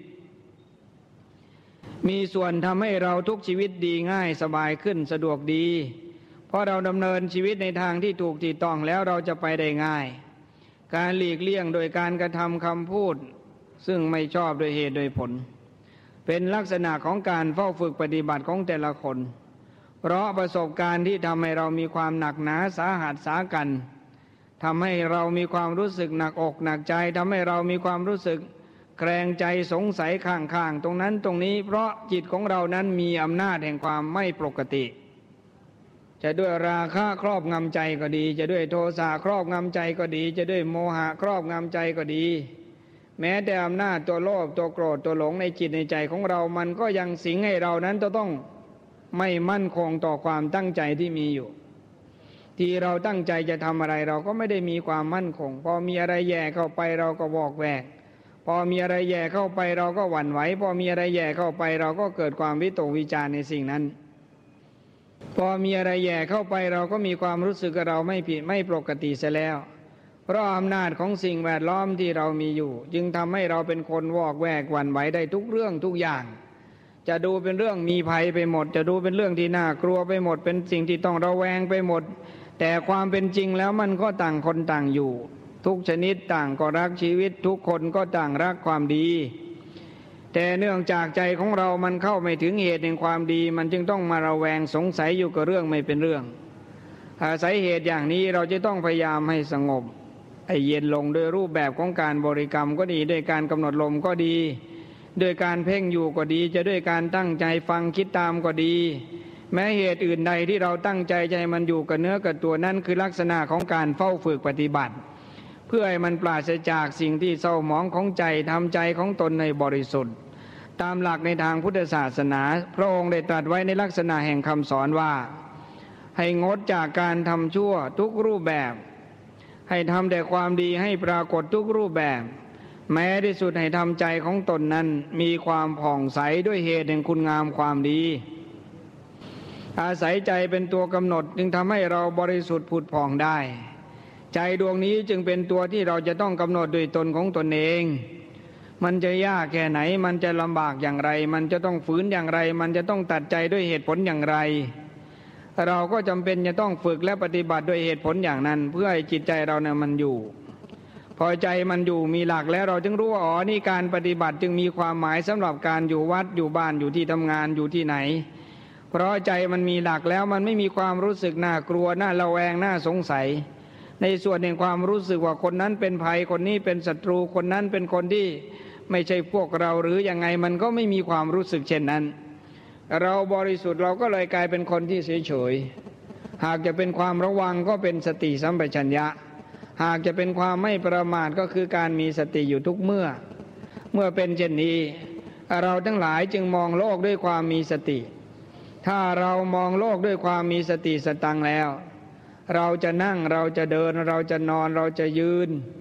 มีส่วนทำให้เราทุกชีวิตดีง่ายสบายขึ้นสะดวกดีเพราะเราดำเนินชีวิตในทางที่ถูกที่ต้องแล้วเราจะไปได้ง่ายการหลีกเลี่ยงโดยการกระทำคำพูดซึ่งไม่ชอบโดยเหตุโดยผลเป็นลักษณะของการเฝ้าฝึกปฏิบัติของแต่ละคนเพราะประสบการณ์ที่ทำให้เรามีความหนักหนาสาหัสสากันทำให้เรามีความรู้สึกหนักอกหนักใจทำให้เรามีความรู้สึกแกรงใจสงสัยข้างๆตรงนั้นตรงนี้เพราะจิตของเรานั้นมีอำนาจแห่งความไม่ปกติจะด้วยราคะครอบงำใจก็ดีจะด้วยโทสะครอบงำใจก็ดีจะด้วยโมหะครอบงำใจก็ดีแม้แต่อำนาจตัวโลภตัวโกรธตัวหลงในจิตในใจของเรามันก็ยังสิงให้เรานั้นจะต้องไม่มั่นคงต่อความตั้งใจที่มีอยู่ที่เราตั้งใจจะทำอะไรเราก็ไม่ได้มีความมั่นคงพอมีอะไรแย่เข้าไปเราก็วอกแวกพอมีอะไรแย่เข้าไปเราก็หวั่นไหวพอมีอะไรแย่เข้าไปเราก็เกิดความวิตกวิจารในสิ่งนั้นพอมีอะไรแย่เข้าไปเราก็มีความรู้สึกว่าเราไม่ผิดไม่ปกติเสียแล้วเพราะอำนาจของสิ่งแวดล้อมที่เรามีอยู่จึงทำให้เราเป็นคนวอกแวกหวั่นไหวได้ทุกเรื่องทุกอย่างจะดูเป็นเรื่องมีภัยไปหมดจะดูเป็นเรื่องที่น่ากลัวไปหมดเป็นสิ่งที่ต้องระแวงไปหมดแต่ความเป็นจริงแล้วมันก็ต่างคนต่างอยู่ทุกชนิดต่างก็รักชีวิตทุกคนก็ต่างรักความดีแต่เนื่องจากใจของเรามันเข้าไม่ถึงเหตุแห่งความดีมันจึงต้องมาระแวงสงสัยอยู่กับเรื่องไม่เป็นเรื่องอาศัยเหตุอย่างนี้เราจะต้องพยายามให้สงบให้เย็นลงโดยรูปแบบของการบริกรรมก็ดีด้วยการกำหนดลมก็ดีด้วยการเพ่งอยู่ก็ดีจะด้วยการตั้งใจฟังคิดตามก็ดีแม้เหตุอื่นใดที่เราตั้งใจใจมันอยู่กับเนื้อกับตัวนั้นคือลักษณะของการเฝ้าฝึกปฏิบัติเพื่อให้มันปราศจากสิ่งที่เศร้าหมองของใจทำใจของตนในบริสุทธิ์ตามหลักในทางพุทธศาสนาพระองค์ได้ตรัสไว้ในลักษณะแห่งคำสอนว่าให้งดจากการทำชั่วทุกรูปแบบให้ทำแต่ความดีให้ปรากฏทุกรูปแบบแม้ที่สุดให้ทำใจของตนนั้นมีความผ่องใสด้วยเหตุแห่งคุณงามความดีอาศัยใจเป็นตัวกำหนดจึงทำให้เราบริสุทธิ์ผุดผ่องได้ใจดวงนี้จึงเป็นตัวที่เราจะต้องกำหนดด้วยตนของตนเองมันจะยากแค่ไหนมันจะลำบากอย่างไรมันจะต้องฝืนอย่างไรมันจะต้องตัดใจด้วยเหตุผลอย่างไรเราก็จำเป็นจะต้องฝึกและปฏิบัติด้วยเหตุผลอย่างนั้นเพื่อให้จิตใจเราเนี่ยมันอยู่พอใจมันอยู่มีหลักแล้วเราจึงรู้ว่าอ๋อนี่การปฏิบัติจึงมีความหมายสำหรับการอยู่วัดอยู่บ้านอยู่ที่ทำงานอยู่ที่ไหนเพราะใจมันมีหลักแล้วมันไม่มีความรู้สึกน่ากลัวน่าระแวงน่าสงสัยในส่วนแห่งความรู้สึกว่าคนนั้นเป็นภัยคนนี้เป็นศัตรูคนนั้นเป็นคนที่ไม่ใช่พวกเราหรือยังไงมันก็ไม่มีความรู้สึกเช่นนั้นเราบริสุทธิ์เราก็เลยกลายเป็นคนที่เฉยๆหากจะเป็นความระวังก็เป็นสติสัมปชัญญะหากจะเป็นความไม่ประมาทก็คือการมีสติอยู่ทุกเมื่อเมื่อเป็นเช่นนี้เราทั้งหลายจึงมองโลกด้วยความมีสติถ้าเรามองโลกด้วยความมีสติสตังแล้วเราจะนั่งเราจะเดินเราจะนอนเราจะยืนค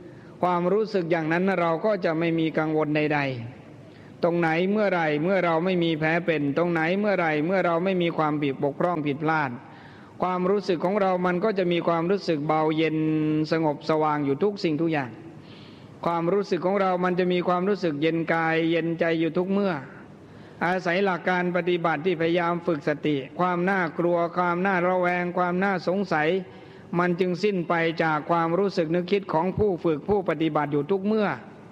ความรู้สึกอย่างนั้นเราก็จะไม่มีกังวลใดๆตรงไหนเมื่อไรเมื่อเราไม่มีแผลเป็นตรงไหนเมื่อไรเมื่อเราไม่มีความผิดบกพร่องผิดพลาดความรู้สึกของเรามันก็จะมีความรู้สึกเบาเย็นสงบสว่างอยู่ทุกสิ่งทุกอย่างความรู้สึกของเรามันจะมีความรู้สึกเย็นกายเย็นใจอยู่ทุกเมื่ออาศัยหลักการปฏิบัติที่พยายามฝึกสติความน่ากลัวความน่าระแวงความน่าสงสัยมันจึงสิ้นไปจากความรู้สึกนึกคิดของผู้ฝึกผู้ปฏิบัติอยู่ทุกเมื่อ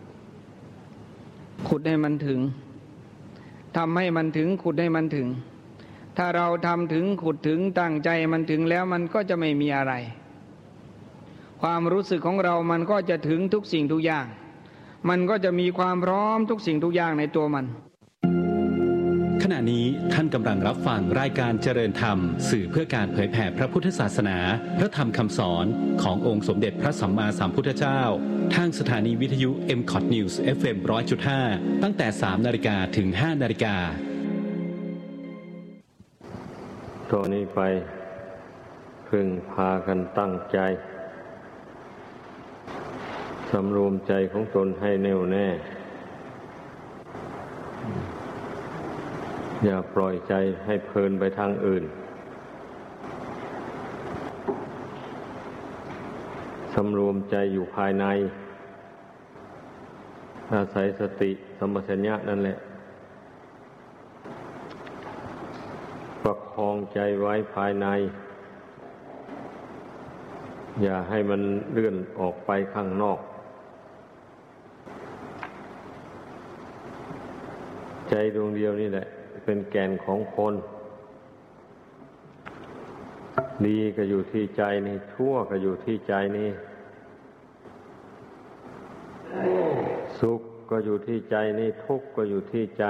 ขุดให้มันถึงทำให้มันถึงขุดให้มันถึงถ้าเราทำถึงขุดถึงตั้งใจมันถึงแล้วมันก็จะไม่มีอะไรความรู้สึกของเรามันก็จะถึงทุกสิ่งทุกอย่างมันก็จะมีความพร้อมทุกสิ่งทุกอย่างในตัวมันขณะนี้ท่านกำลังรับฟังรายการเจริญธรรมสื่อเพื่อการเผยแผ่พระพุทธศาสนาพระธรรมคำสอนขององค์สมเด็จพระสัมมาสัมพุทธเจ้าทางสถานีวิทยุ เอ็ม คอท News เอฟ เอ็ม หนึ่งร้อยจุดห้า ตั้งแต่ สามนาฬิกา ถึง ห้านาฬิกาต่อนนี้ไปพึงพากันตั้งใจสำรวมใจของตนให้แน่วแน่อย่าปล่อยใจให้เพลินไปทางอื่นสำรวมใจอยู่ภายในอาศัยสติสัมปชัญญะนั่นแหละประคองใจไว้ภายในอย่าให้มันเลื่อนออกไปข้างนอกใจดวงเดียวนี่แหละเป็นแก่นของคนดีก็อยู่ที่ใจนี่ชั่วก็อยู่ที่ใจนี่สุขก็อยู่ที่ใจนี่ทุกข์ก็อยู่ที่ใจ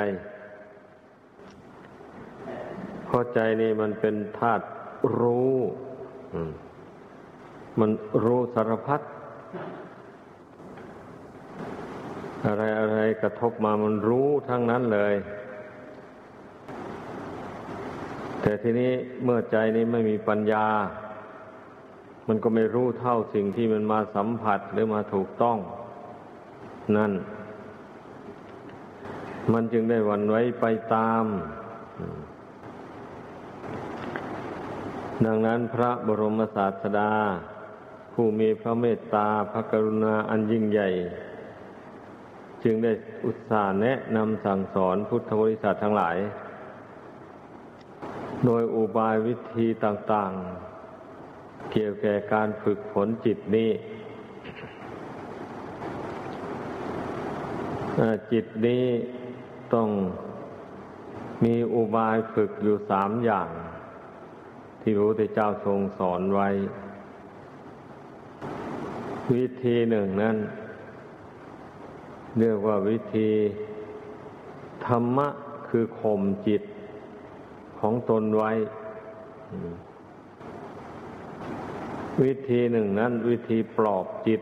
เพราะใจนี่มันเป็นธาตุรู้มันรู้สารพัดอะไรอะไรกระทบมามันรู้ทั้งนั้นเลยแต่ทีนี้เมื่อใจนี้ไม่มีปัญญามันก็ไม่รู้เท่าสิ่งที่มันมาสัมผัสหรือมาถูกต้องนั่นมันจึงได้หวั่นไหวไปตามดังนั้นพระบรมศาสดาผู้มีพระเมตตาพระกรุณาอันยิ่งใหญ่จึงได้อุตส่าห์แนะนำสั่งสอนพุทธบริษัททั้งหลายโดยอุบายวิธีต่างๆเกี่ยวแก่การฝึกฝนจิตนี้จิตนี้ต้องมีอุบายฝึกอยู่สามอย่างที่พระพุทธเจ้าทรงสอนไว้วิธีหนึ่งนั้นเรียกว่าวิธีธรรมะคือข่มจิตของตนไว้วิธีหนึ่งนั้นวิธีปลอบจิต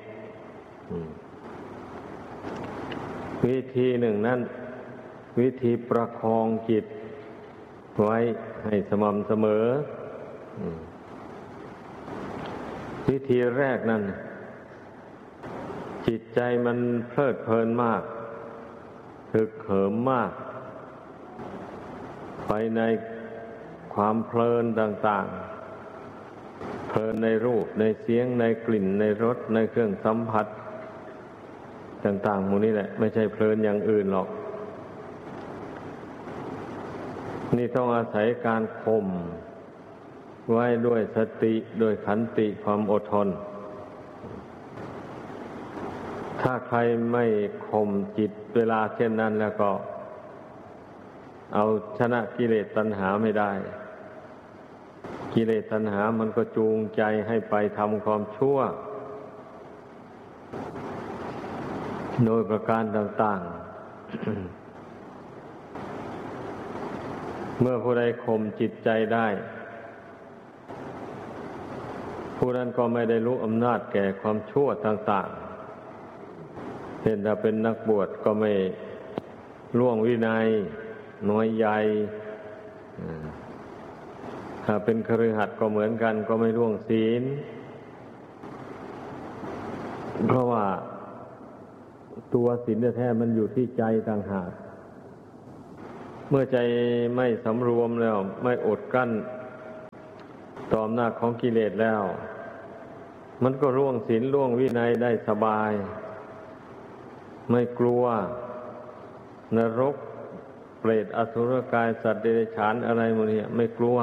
วิธีหนึ่งนั้นวิธีประคองจิตไว้ให้สม่ำเสมอวิธีแรกนั้นจิตใจมันเพลิดเพลินมากฮึกเหิมมากไปในความเพลินต่างๆเพลินในรูปในเสียงในกลิ่นในรสในเครื่องสัมผัสต่างๆหมู่นี้แหละไม่ใช่เพลินอย่างอื่นหรอกนี่ต้องอาศัยการข่มไว้ด้วยสติด้วยขันติความอดทนถ้าใครไม่ข่มจิตเวลาเช่นนั้นแล้วก็เอาชนะกิเลสตัณหาไม่ได้กิเลสตัณหามันก็จูงใจให้ไปทำความชั่วโดยประการต่างๆ เมื่อผู้ใดข่มจิตใจได้ผู้นั้นก็ไม่ได้รู้อำนาจแก่ความชั่วต่างๆเช่นถ้าเป็นนักบวชก็ไม่ล่วงวินัยน้อยใหญ่ถ้าเป็นคฤหัสถ์ก็เหมือนกันก็ไม่ล่วงศีลเพราะว่าตัวศีลแท้ๆมันอยู่ที่ใจต่างหากเมื่อใจไม่สำรวมแล้วไม่อดกั้นต่ออำนาจของกิเลสแล้วมันก็ล่วงศีลล่วงวินัยได้สบายไม่กลัวนรกเปรตอสุรกายสัตว์เดรัจฉานอะไรหมดเนี่ยไม่กลัว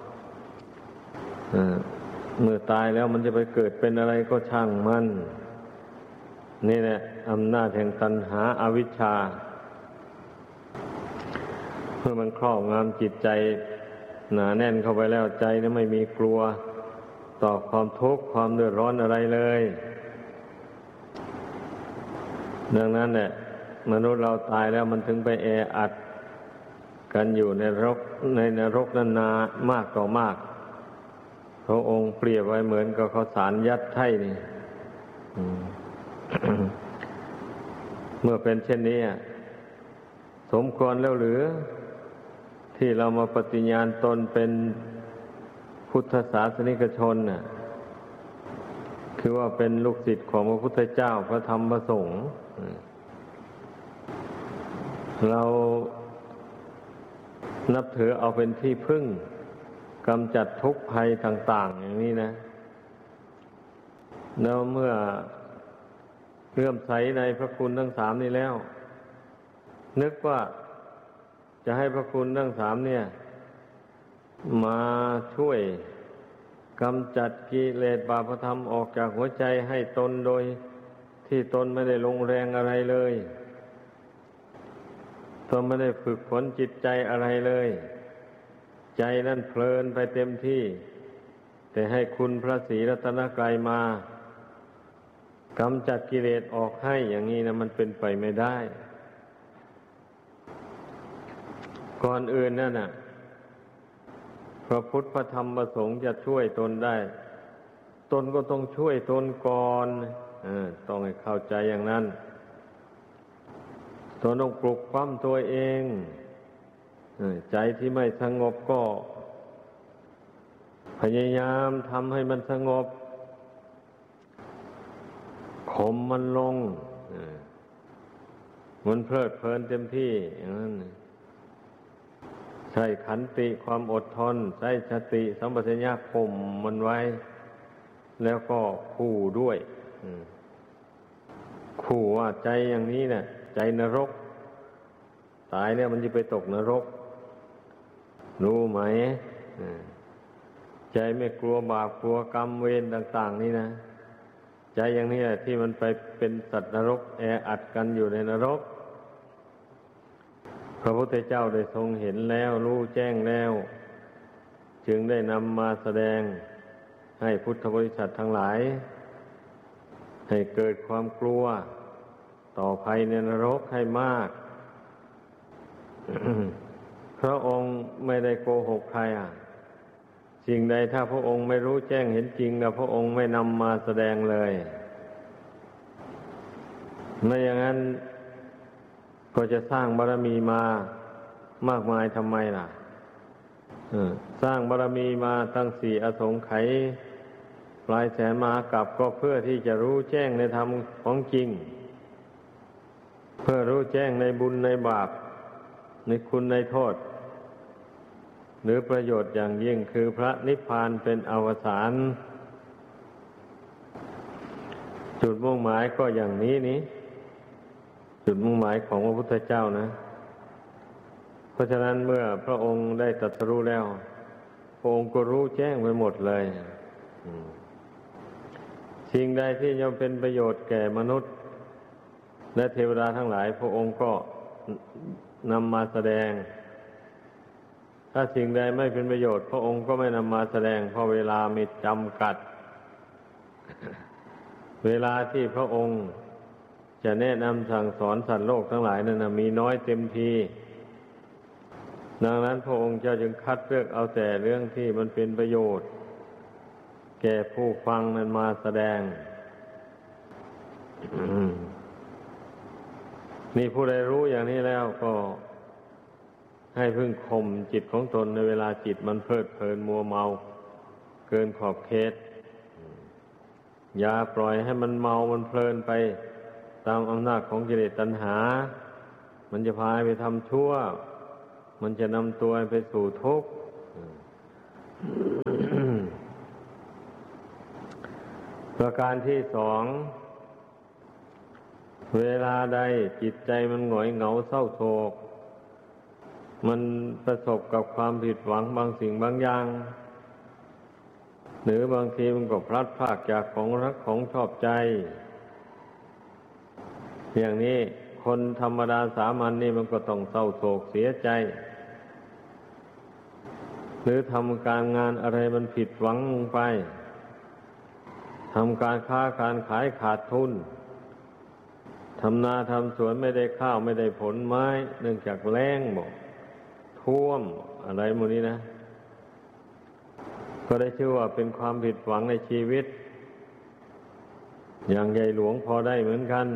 เมื่อตายแล้วมันจะไปเกิดเป็นอะไรก็ช่างมันนี่แหละอำนาจแห่งตัณหาอวิชชาเมื่อมันครอบงำจิตใจหนาแน่นเข้าไปแล้วใจนั้นไม่มีกลัวต่อความทุกข์ความเดือดร้อนอะไรเลยดังนั้นแหละมนุษย์เราตายแล้วมันถึงไปแออัดกันอยู่ในนรกในนรกนั้นนามากต่อมากพระองค์เปรียบไว้เหมือนกับข้าวสารยัดไถ่นี่ เมื่อเป็นเช่นนี้สมควรแล้วหรือที่เรามาปฏิญาณตนเป็นพุทธศาสนิกชนน่ะคือว่าเป็นลูกศิษย์ของพระพุทธเจ้าพระธรรมพระสงฆ์เรานับถือเอาเป็นที่พึ่งกำจัดทุกข์ภัยต่างๆอย่างนี้นะแล้วเมื่อเลื่อมใสในพระคุณทั้งสามนี้แล้วนึกว่าจะให้พระคุณทั้งสามเนี่ยมาช่วยกำจัดกิเลสบาปธรรมออกจากหัวใจให้ตนโดยที่ตนไม่ได้ลงแรงอะไรเลยตนไม่ได้ฝึกฝนจิตใจอะไรเลยใจนั่นเพลินไปเต็มที่แต่ให้คุณพระศรีรัตนกรัยมากำจัดกิเลสออกให้อย่างนี้นะมันเป็นไปไม่ได้ก่อนอื่นนั่นน่ะพระพุทธพระธรรมพระสงฆ์จะช่วยตนได้ตนก็ต้องช่วยตนก่อนเออต้องให้เข้าใจอย่างนั้นตนต้องปลุกปั้มตัวเองใจที่ไม่สงบก็พยายามทำให้มันสงบข่มมันลงมันเพลิดเพลินเต็มที่อย่างนั้นใช้ขันติความอดทนใช้สติสัมปชัญญะข่มมันไว้แล้วก็ขู่ด้วยขู่ว่าใจอย่างนี้เนี่ยใจนรกตายเนี่ยมันจะไปตกนรกรู้ไหมใจไม่กลัวบาปกลัวกรรมเวรต่างๆนี่นะใจอย่างนี้แหละที่มันไปเป็นสัตว์นรกแออัดกันอยู่ในนรกพระพุทธเจ้าได้ทรงเห็นแล้วรู้แจ้งแล้วจึงได้นำมาแสดงให้พุทธบริษัททั้งหลายให้เกิดความกลัวต่อภัยในนรกให้มาก พระองค์ไม่ได้โกหกใครอ่ะสิ่งใดถ้าพระองค์ไม่รู้แจ้งเห็นจริงแล้วพระองค์ไม่นำมาแสดงเลยไม่อย่างนั้นก็จะสร้างบารมีมามากมายทำไมล่ะสร้างบารมีมาตั้งสี่อสงไขยปลายแสนมหากาพย์ก็เพื่อที่จะรู้แจ้งในธรรมของจริงเพื่อรู้แจ้งในบุญในบาปในคุณในโทษหรือประโยชน์อย่างยิ่งคือพระนิพพานเป็นอวสานจุดมุ่งหมายก็อย่างนี้นี้จุดมุ่งหมายของพระพุทธเจ้านะเพราะฉะนั้นเมื่อพระองค์ได้ตรัสรู้แล้วพระองค์ก็รู้แจ้งไปหมดเลยสิ่งใดที่ย่อมเป็นประโยชน์แก่มนุษย์และเทวดาทั้งหลายพระองค์ก็นำมาแสดงถ้าสิ่งใดไม่เป็นประโยชน์พระองค์ก็ไม่นำมาแสดงเพราะเวลามีจำกัด เวลาที่พระองค์จะแนะนำสั่งสอนสัตว์โลกทั้งหลายนั้นมีน้อยเต็มทีดังนั้นพระองค์เจ้าจึงคัดเลือกเอาแต่เรื่องที่มันเป็นประโยชน์แก่ผู้ฟังนั้นมาแสดง นี่ผู้ใดรู้อย่างนี้แล้วก็ให้พึ่งข่มจิตของตนในเวลาจิตมันเพลิดเพลินมัวเมาเกินขอบเขตอย่าปล่อยให้มันเมามันเพลินไปตามอำนาจของกิเลสตัณหามันจะพาไปทำชั่วมันจะนำตัวไปสู่ทุกข์ ประการที่สองเวลาใดจิตใจมันหงอยเหงาเศร้าโศกมันประสบกับความผิดหวังบางสิ่งบางอย่างหรือบางทีมันก็พลัดพรากจากของรักของชอบใจอย่างนี้คนธรรมดาสามัญ น, นี่มันก็ต้องเศร้าโศกเสียใจหรือทำการงานอะไรมันผิดหวังลงไปทำการค้าการขายขาดทุนทำนาทำสวนไม่ได้ข้าวไม่ได้ผลไม้เนื่องจากแล้งบอกท่วมอะไรหมดนี้นะก็ได้ชื่อว่าเป็นความผิดหวังในชีวิตอย่างใหญ่หลวงพอได้เหมือนกัน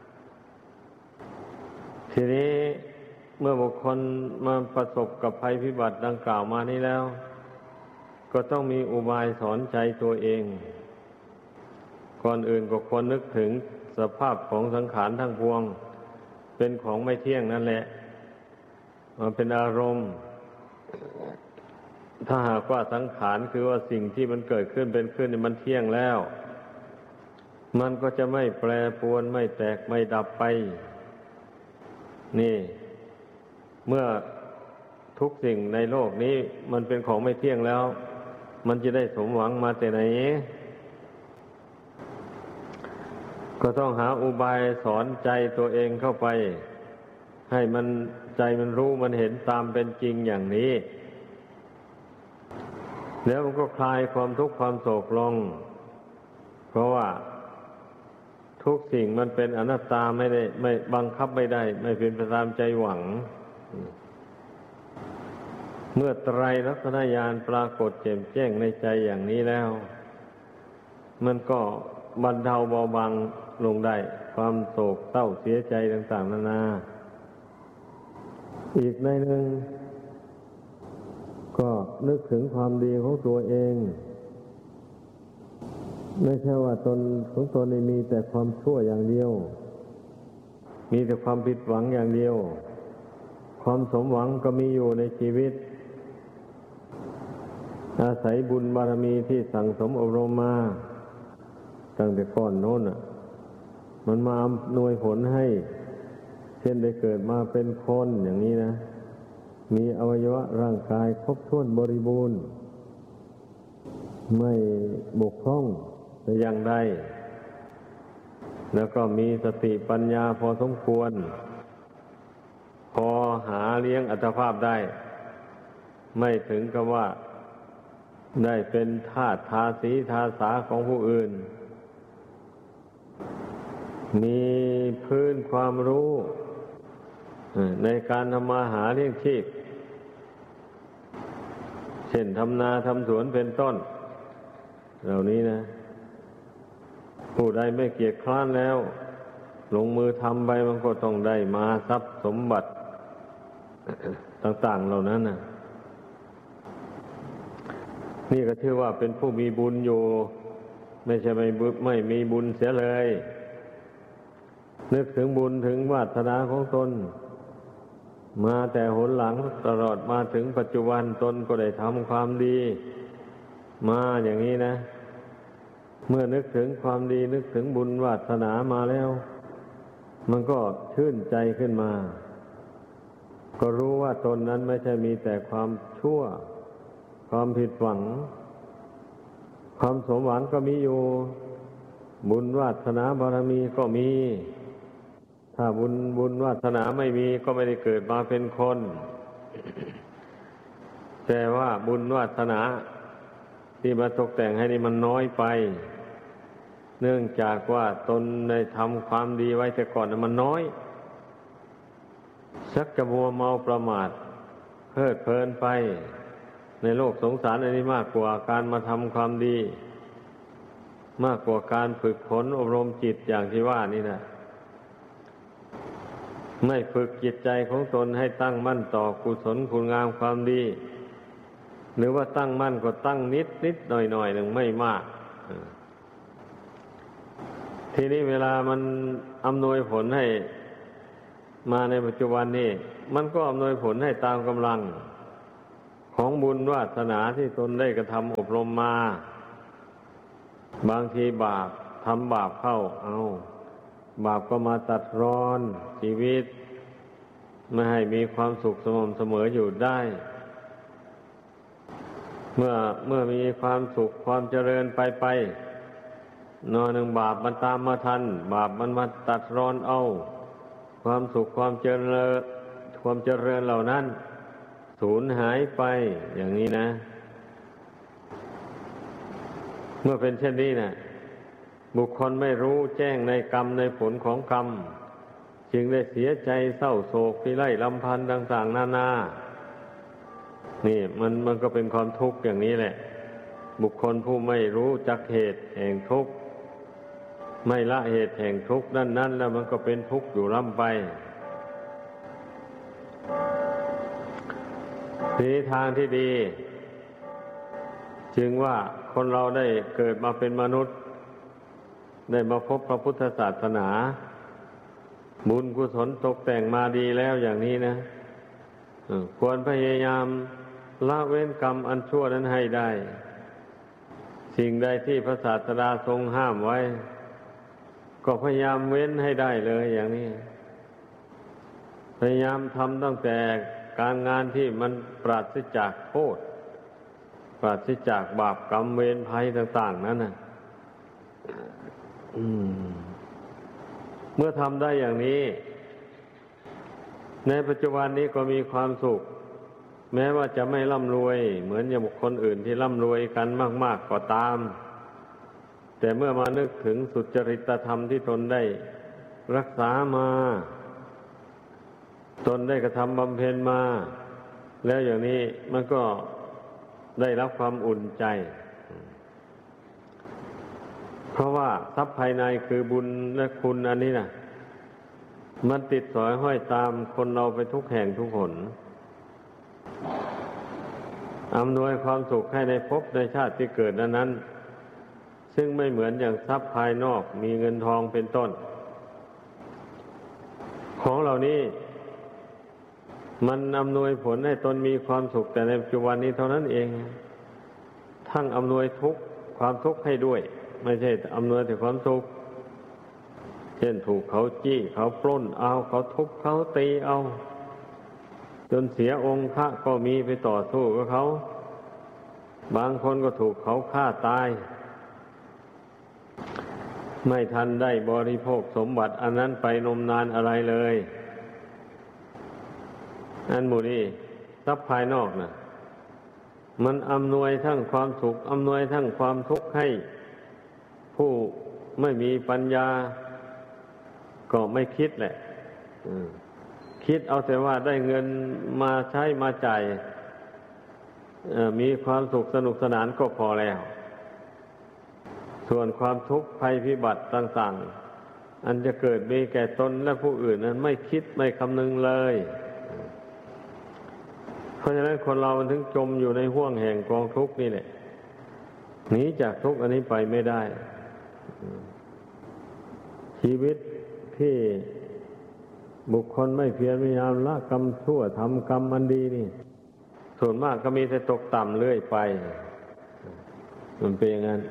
ทีนี้เมื่อบุคคลมาประสบกับภัยพิบัติดังกล่าวมานี้แล้วก็ต้องมีอุบายสอนใจตัวเองก่อนอื่นก็ควรนึกถึงสภาพของสังขารทั้งปวงเป็นของไม่เที่ยงนั่นแหละมันเป็นอารมณ์ถ้าหากว่าสังขารคือว่าสิ่งที่มันเกิดขึ้นเป็นขึ้นมันเที่ยงแล้วมันก็จะไม่แปรปรวนไม่แตกไม่ดับไปนี่เมื่อทุกสิ่งในโลกนี้มันเป็นของไม่เที่ยงแล้วมันจะได้สมหวังมาแต่ไหนก็ต้องหาอุบายสอนใจตัวเองเข้าไปให้มันใจมันรู้มันเห็นตามเป็นจริงอย่างนี้แล้วมันก็คลายความทุกข์ความโศกลงเพราะว่าทุกสิ่งมันเป็นอนัตตาไม่ได้ไม่บังคับไม่ได้ไม่เป็นไปตามใจหวังเมื่อไตรลักษณญาณปรากฏแจ่มแจ้งในใจอย่างนี้แล้วมันก็บรรเทาเบาบางลงได้ความโศกเศร้าเสียใจต่างๆนานาอีกในหนึ่งก็นึกถึงความดีของตัวเองไม่ใช่ว่าตนของตนมีแต่ความชั่วอย่างเดียวมีแต่ความผิดหวังอย่างเดียวความสมหวังก็มีอยู่ในชีวิตอาศัยบุญบารมีที่สั่งสมอบรมมาตั้งแต่ก่อนโน้นอ่ะมันมาอำนวยผลให้เช่นได้เกิดมาเป็นคนอย่างนี้นะมีอวัยวะร่างกายครบถ้วนบริบูรณ์ไม่บกพร่องแต่อย่างใดแล้วก็มีสติปัญญาพอสมควรพอหาเลี้ยงอัตภาพได้ไม่ถึงกับว่าได้เป็นทาสทาสีทาสาของผู้อื่นมีพื้นความรู้ในการทำมาหาเลี้ยงชีพเช่นทำนาทำสวนเป็นต้นเหล่านี้นะผู้ใดไม่เกียจคร้านแล้วลงมือทำไปมันก็ต้องได้มาทรัพย์สมบัติ ต่างๆเหล่านั้นนะนี่ก็ชื่อว่าเป็นผู้มีบุญอยู่ไม่ใช่ไม่บุญไม่มีบุญเสียเลยนึกถึงบุญถึงวาสนาของตนมาแต่หนหลังตลอดมาถึงปัจจุบันตนก็ได้ทำความดีมาอย่างนี้นะเมื่อนึกถึงความดีนึกถึงบุญวาสนามาแล้วมันก็ชื่นใจขึ้นมาก็รู้ว่าตนนั้นไม่ใช่มีแต่ความชั่วความผิดหวังความสมหวังก็มีอยู่บุญวาสนาบารมีก็มีถ้าบุญบุญวาสนาไม่มีก็ไม่ได้เกิดมาเป็นคนแต่ว่าบุญวาสนาที่มาตกแต่งให้นี่มันน้อยไปเนื่องจากว่าตนได้ทำความดีไว้แต่ก่อนมันน้อยชักจะมัวเมาประมาทเพลิดเพลินไปในโลกสงสารอันนี้มากกว่าการมาทำความดีมากกว่าการฝึกฝนอบรมจิตอย่างที่ว่านี่นะไม่ฝึกจิตใจของตนให้ตั้งมั่นต่อกุศลคุณงามความดีหรือว่าตั้งมั่นก็ตั้งนิดนิดหน่อยหน่อยหนึ่งไม่มากทีนี้เวลามันอำนวยผลให้มาในปัจจุบันนี้มันก็อำนวยผลให้ตามกำลังของบุญวาสนาที่ตนได้กระทำอบรมมาบางทีบาปทำบาปเข้าเอาบาปก็มาตัดรอนชีวิตไม่ให้มีความสุขสม่ำเสมออยู่ได้เมื่อเมื่อมีความสุขความเจริญไปไปนอนหนึ่งบาปมันตามมาทันบาปมันมาตัดรอนเอาความสุขความเจริญความเจริญเหล่านั้นสูญหายไปอย่างนี้นะเมื่อเป็นเช่นนี้นะบุคคลไม่รู้แจ้งในกรรมในผลของกรรมจึงได้เสียใจเศร้าโศกพิไรลำพันธ์ต่างๆนานานี่มันมันก็เป็นความทุกข์อย่างนี้แหละบุคคลผู้ไม่รู้จักเหตุแห่งทุกข์ไม่ละเหตุแห่งทุกข์นั้นๆแล้วมันก็เป็นทุกข์อยู่ร่ำไปทีทางที่ดีจึงว่าคนเราได้เกิดมาเป็นมนุษย์ได้มาพบพระพุทธศาสนาบุญกุศลตกแต่งมาดีแล้วอย่างนี้นะควรพยายามละเว้นกรรมอันชั่วนั้นให้ได้สิ่งใดที่พระศาสดาทรงห้ามไว้ก็พยายามเว้นให้ได้เลยอย่างนี้พยายามทำตั้งแต่การงานที่มันปราศจากโทษปราศจากบาปกรรมเวรภัยต่างๆนั้นน่ะเมื่อทำได้อย่างนี้ในปัจจุบันนี้ก็มีความสุขแม้ว่าจะไม่ร่ำรวยเหมือนอย่างบุคคลอื่นที่ร่ำรวยกันมากๆก็ตามแต่เมื่อมานึกถึงสุจริตธรรมที่ตนได้รักษามาตนได้กระทำบำเพ็ญมาแล้วอย่างนี้มันก็ได้รับความอุ่นใจเพราะว่าทรัพย์ภายในคือบุญและคุณอันนี้นะมันติดสอยห้อยตามคนเราไปทุกแห่งทุกหนอำนวยความสุขให้ในภพในชาติที่เกิดนั้นนั้นซึ่งไม่เหมือนอย่างทรัพย์ภายนอกมีเงินทองเป็นต้นของเหล่านี้มันอำนวยผลให้ตนมีความสุขแต่ในปัจจุบันนี้เท่านั้นเองทั้งอำนวยทุกข์ความทุกข์ให้ด้วยไม่ใช่อำนวยแต่ความสุขเช่นถูกเขาจี้เขาปล้นเอาเขาทุบเขาตีเอาจนเสียองค์พระก็มีไปต่อสู้กับเขาบางคนก็ถูกเขาฆ่าตายไม่ทันได้บริโภคสมบัติอันนั้นไปนมนานอะไรเลยอันหมู่นี้ทรัพย์ภายนอกน่ะมันอำนวยทั้งความสุขอำนวยทั้งความทุกข์ให้ผู้ไม่มีปัญญาก็ไม่คิดแหละคิดเอาแต่ว่าได้เงินมาใช้มาจ่ายมีความสุขสนุกสนานก็พอแล้วส่วนความทุกข์ภัยพิบัติต่างๆอันจะเกิดมีแก่ตนและผู้อื่นนั้นไม่คิดไม่คำนึงเลยเพราะฉะนั้นคนเรามันถึงจมอยู่ในห้วงแห่งกองทุกข์นี่แหละหนีจากทุกข์อันนี้ไปไม่ได้ชีวิตที่บุคคลไม่เพียรพยายามละกรรมชั่วทำกรรมอันดีนี่ส่วนมากก็มีแต่ตกต่ำเรื่อยไปมันเป็นอย่างนั้น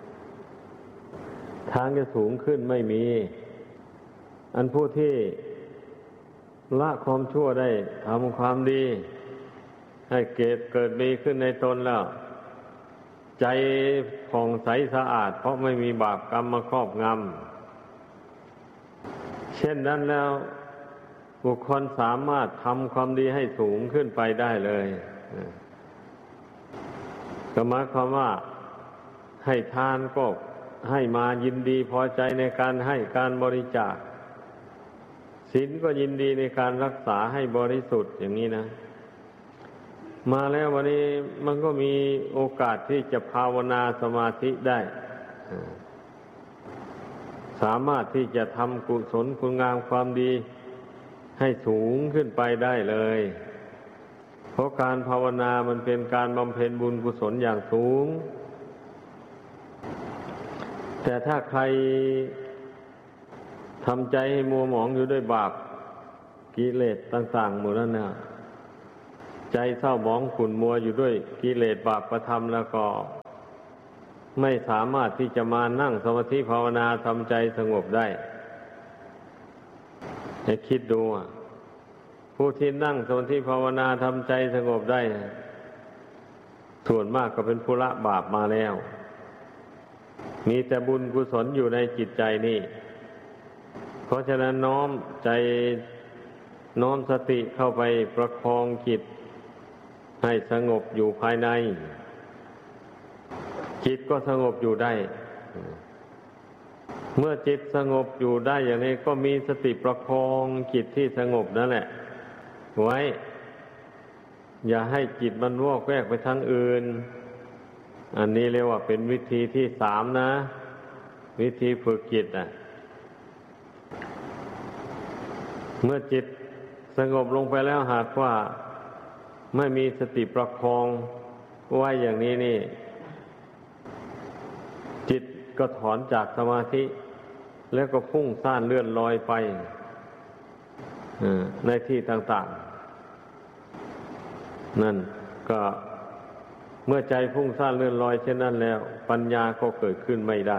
ทางจะสูงขึ้นไม่มีอันผู้ที่ละความชั่วได้ทำความดีให้เกิดเกิดมีขึ้นในตนแล้วใจผ่องใสสะอาดเพราะไม่มีบาปกรรมมาครอบงำเช่นนั้นแล้วบุคคลสามารถทำความดีให้สูงขึ้นไปได้เลยก็หมายความว่าให้ทานก็ให้มายินดีพอใจในการให้การบริจาคศีลก็ยินดีในการรักษาให้บริสุทธิ์อย่างนี้นะมาแล้ววันนี้มันก็มีโอกาสที่จะภาวนาสมาธิได้สามารถที่จะทำกุศลคุณงามความดีให้สูงขึ้นไปได้เลยเพราะการภาวนามันเป็นการบำเพ็ญบุญกุศลอย่างสูงแต่ถ้าใครทำใจให้มัวหมองอยู่ด้วยบาปกิเลสต่างๆหมดแล้วเนี่ยใจเศร้าหมองขุ่นมัวอยู่ด้วยกิเลสบาปประทำแล้วก็ไม่สามารถที่จะมานั่งสมาธิภาวนาทำใจสงบได้ให้คิดดูผู้ที่นั่งสมาธิภาวนาทำใจสงบได้ส่วนมากก็เป็นผู้ละบาปมาแล้วมีแต่บุญกุศลอยู่ในจิตใจนี่เพราะฉะนั้นน้อมใจน้อมสติเข้าไปประคองจิตให้สงบอยู่ภายในจิตก็สงบอยู่ได้เมื่อจิตสงบอยู่ได้อย่างนี้ก็มีสติประคองจิตที่สงบนั่นแหละไว้อย่าให้จิตมันวอกแวกไปทางอื่นอันนี้เรียกว่าเป็นวิธีที่สามนะวิธีฝึกจิตอ่ะเมื่อจิตสงบลงไปแล้วหากว่าไม่มีสติประคองไว้อย่างนี้นี่จิตก็ถอนจากสมาธิแล้วก็พุ่งซ่านเลื่อนลอยไปในที่ต่างๆนั่นก็เมื่อใจพุ่งซ่านเลื่อนลอยเช่นนั้นแล้วปัญญาก็เกิดขึ้นไม่ได้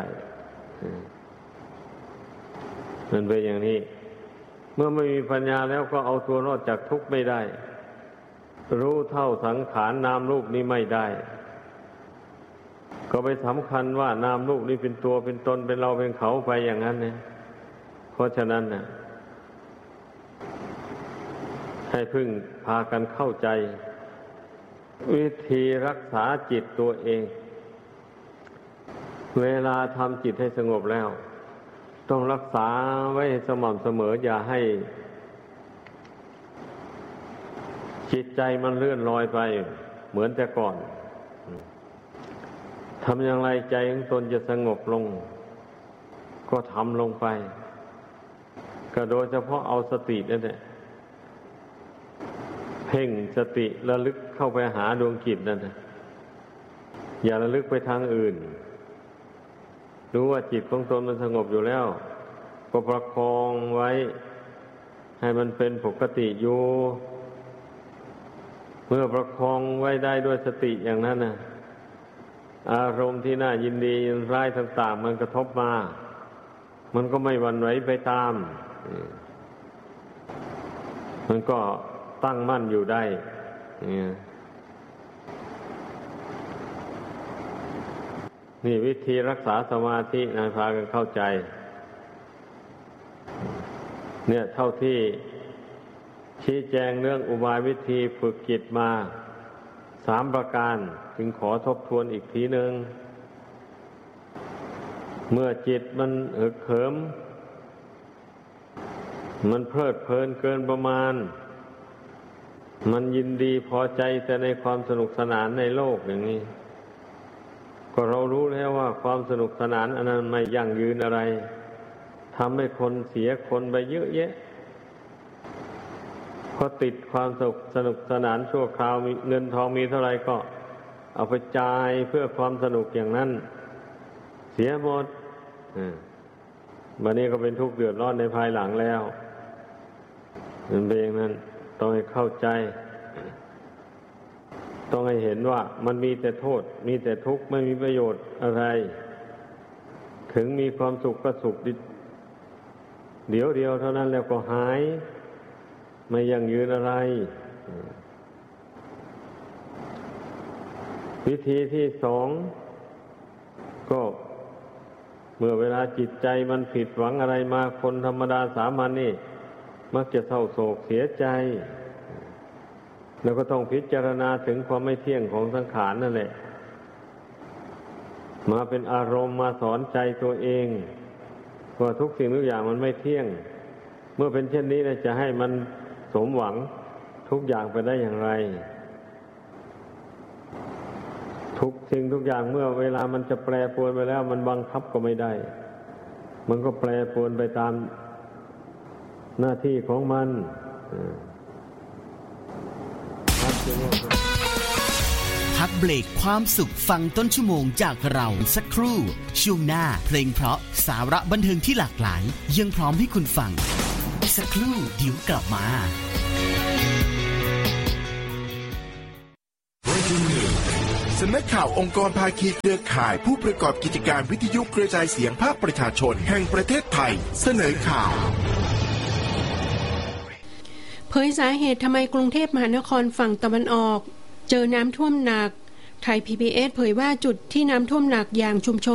มันเป็นอย่างนี้เมื่อไม่มีปัญญาแล้วก็เอาตัวรอดจากทุกข์ไม่ได้รู้เท่าสังขารนามรูปนี้ไม่ได้ก็ไปสำคัญว่านามรูปนี้เป็นตัวเป็นตนเป็นเราเป็นเขาไปอย่างนั้นเนี่ยเพราะฉะนั้นน่ะให้พึ่งพากันเข้าใจวิธีรักษาจิตตัวเองเวลาทำจิตให้สงบแล้วต้องรักษาไว้สม่ำเสมออย่าให้จิตใจมันเลื่อนลอยไปเหมือนแต่ก่อนทำอย่างไรใจของตนจะสงบลงก็ทำลงไปก็โดยเฉพาะเอาสตินั่นแหละเพ่งสติระลึกเข้าไปหาดวงจิตนั่นนะอย่าระลึกไปทางอื่นรู้ว่าจิตของตนมันสงบอยู่แล้วก็ประคองไว้ให้มันเป็นปกติอยู่เมื่อประคองไว้ได้ด้วยสติอย่างนั้นนะอารมณ์ที่น่ายินดียินร้ายต่างๆมันกระทบมามันก็ไม่หวั่นไหวไปตามมันก็ตั้งมั่นอยู่ได้นี่วิธีรักษาสมาธินะพากันเข้าใจเนี่ยเท่าที่ชี้แจงเรื่องอุบายวิธีฝึกจิตมาสามประการจึงขอทบทวนอีกทีหนึ่งเมื่อจิตมันฮึกเหิมมันเพลิดเพลินเกินประมาณมันยินดีพอใจแต่ในความสนุกสนานในโลกอย่างนี้ก็เรารู้แล้วว่าความสนุกสนานอันนั้นไม่ยั่งยืนอะไรทำให้คนเสียคนไปเยอะแยะพอติดความสนุกสนุกสนานชั่วคราวเงินทองมีเท่าไหร่ก็เอาไปจ่ายเพื่อความสนุกอย่างนั้นเสียหมดบัดนี้ก็เป็นทุกข์เดือดร้อนในภายหลังแล้วมันเป็นอย่างนั้นต้องให้เข้าใจต้องให้เห็นว่ามันมีแต่โทษมีแต่ทุกข์ไม่มีประโยชน์อะไรถึงมีความสุขก็สุขเดี๋ยวเดียวเท่านั้นแล้วก็หายไม่ยั่งยืนอะไรวิธีที่สองก็เมื่อเวลาจิตใจมันผิดหวังอะไรมาคนธรรมดาสามัญนี่มักจะเศร้าโศกเสียใจแล้วก็ต้องพิจารณาถึงความไม่เที่ยงของสังขารนั่นแหละมาเป็นอารมณ์มาสอนใจตัวเองว่าทุกสิ่งทุกอย่างมันไม่เที่ยงเมื่อเป็นเช่นนี้จะให้มันสมหวังทุกอย่างไปได้อย่างไรทุกสิ่งทุกอย่างเมื่อเวลามันจะแปรปรวนไปแล้วมันบังคับก็ไม่ได้มันก็แปรปรวนไปตามหน้าที่ของมันพักเบรกความสุขฟังต้นชั่วโมงจากเราสักครู่ช่วงหน้าเพลงเพราะสาระบันเทิงที่หลากหลายยังพร้อมให้คุณฟังสักครู่เดี๋ยวกลับมาสำนักข่าวองค์กรภาคีเครือข่ายผู้ประกอบกิจการวิทยุกระจายเสียงภาคประชาชนแห่งประเทศไทยเสนอข่าวเผยสาเหตุทำไมกรุงเทพมหานครฝั่งตะวันออกเจอน้ำท่วมหนักไทย พี บี เอส เผยว่าจุดที่น้ำท่วมหนักอย่างชุมชน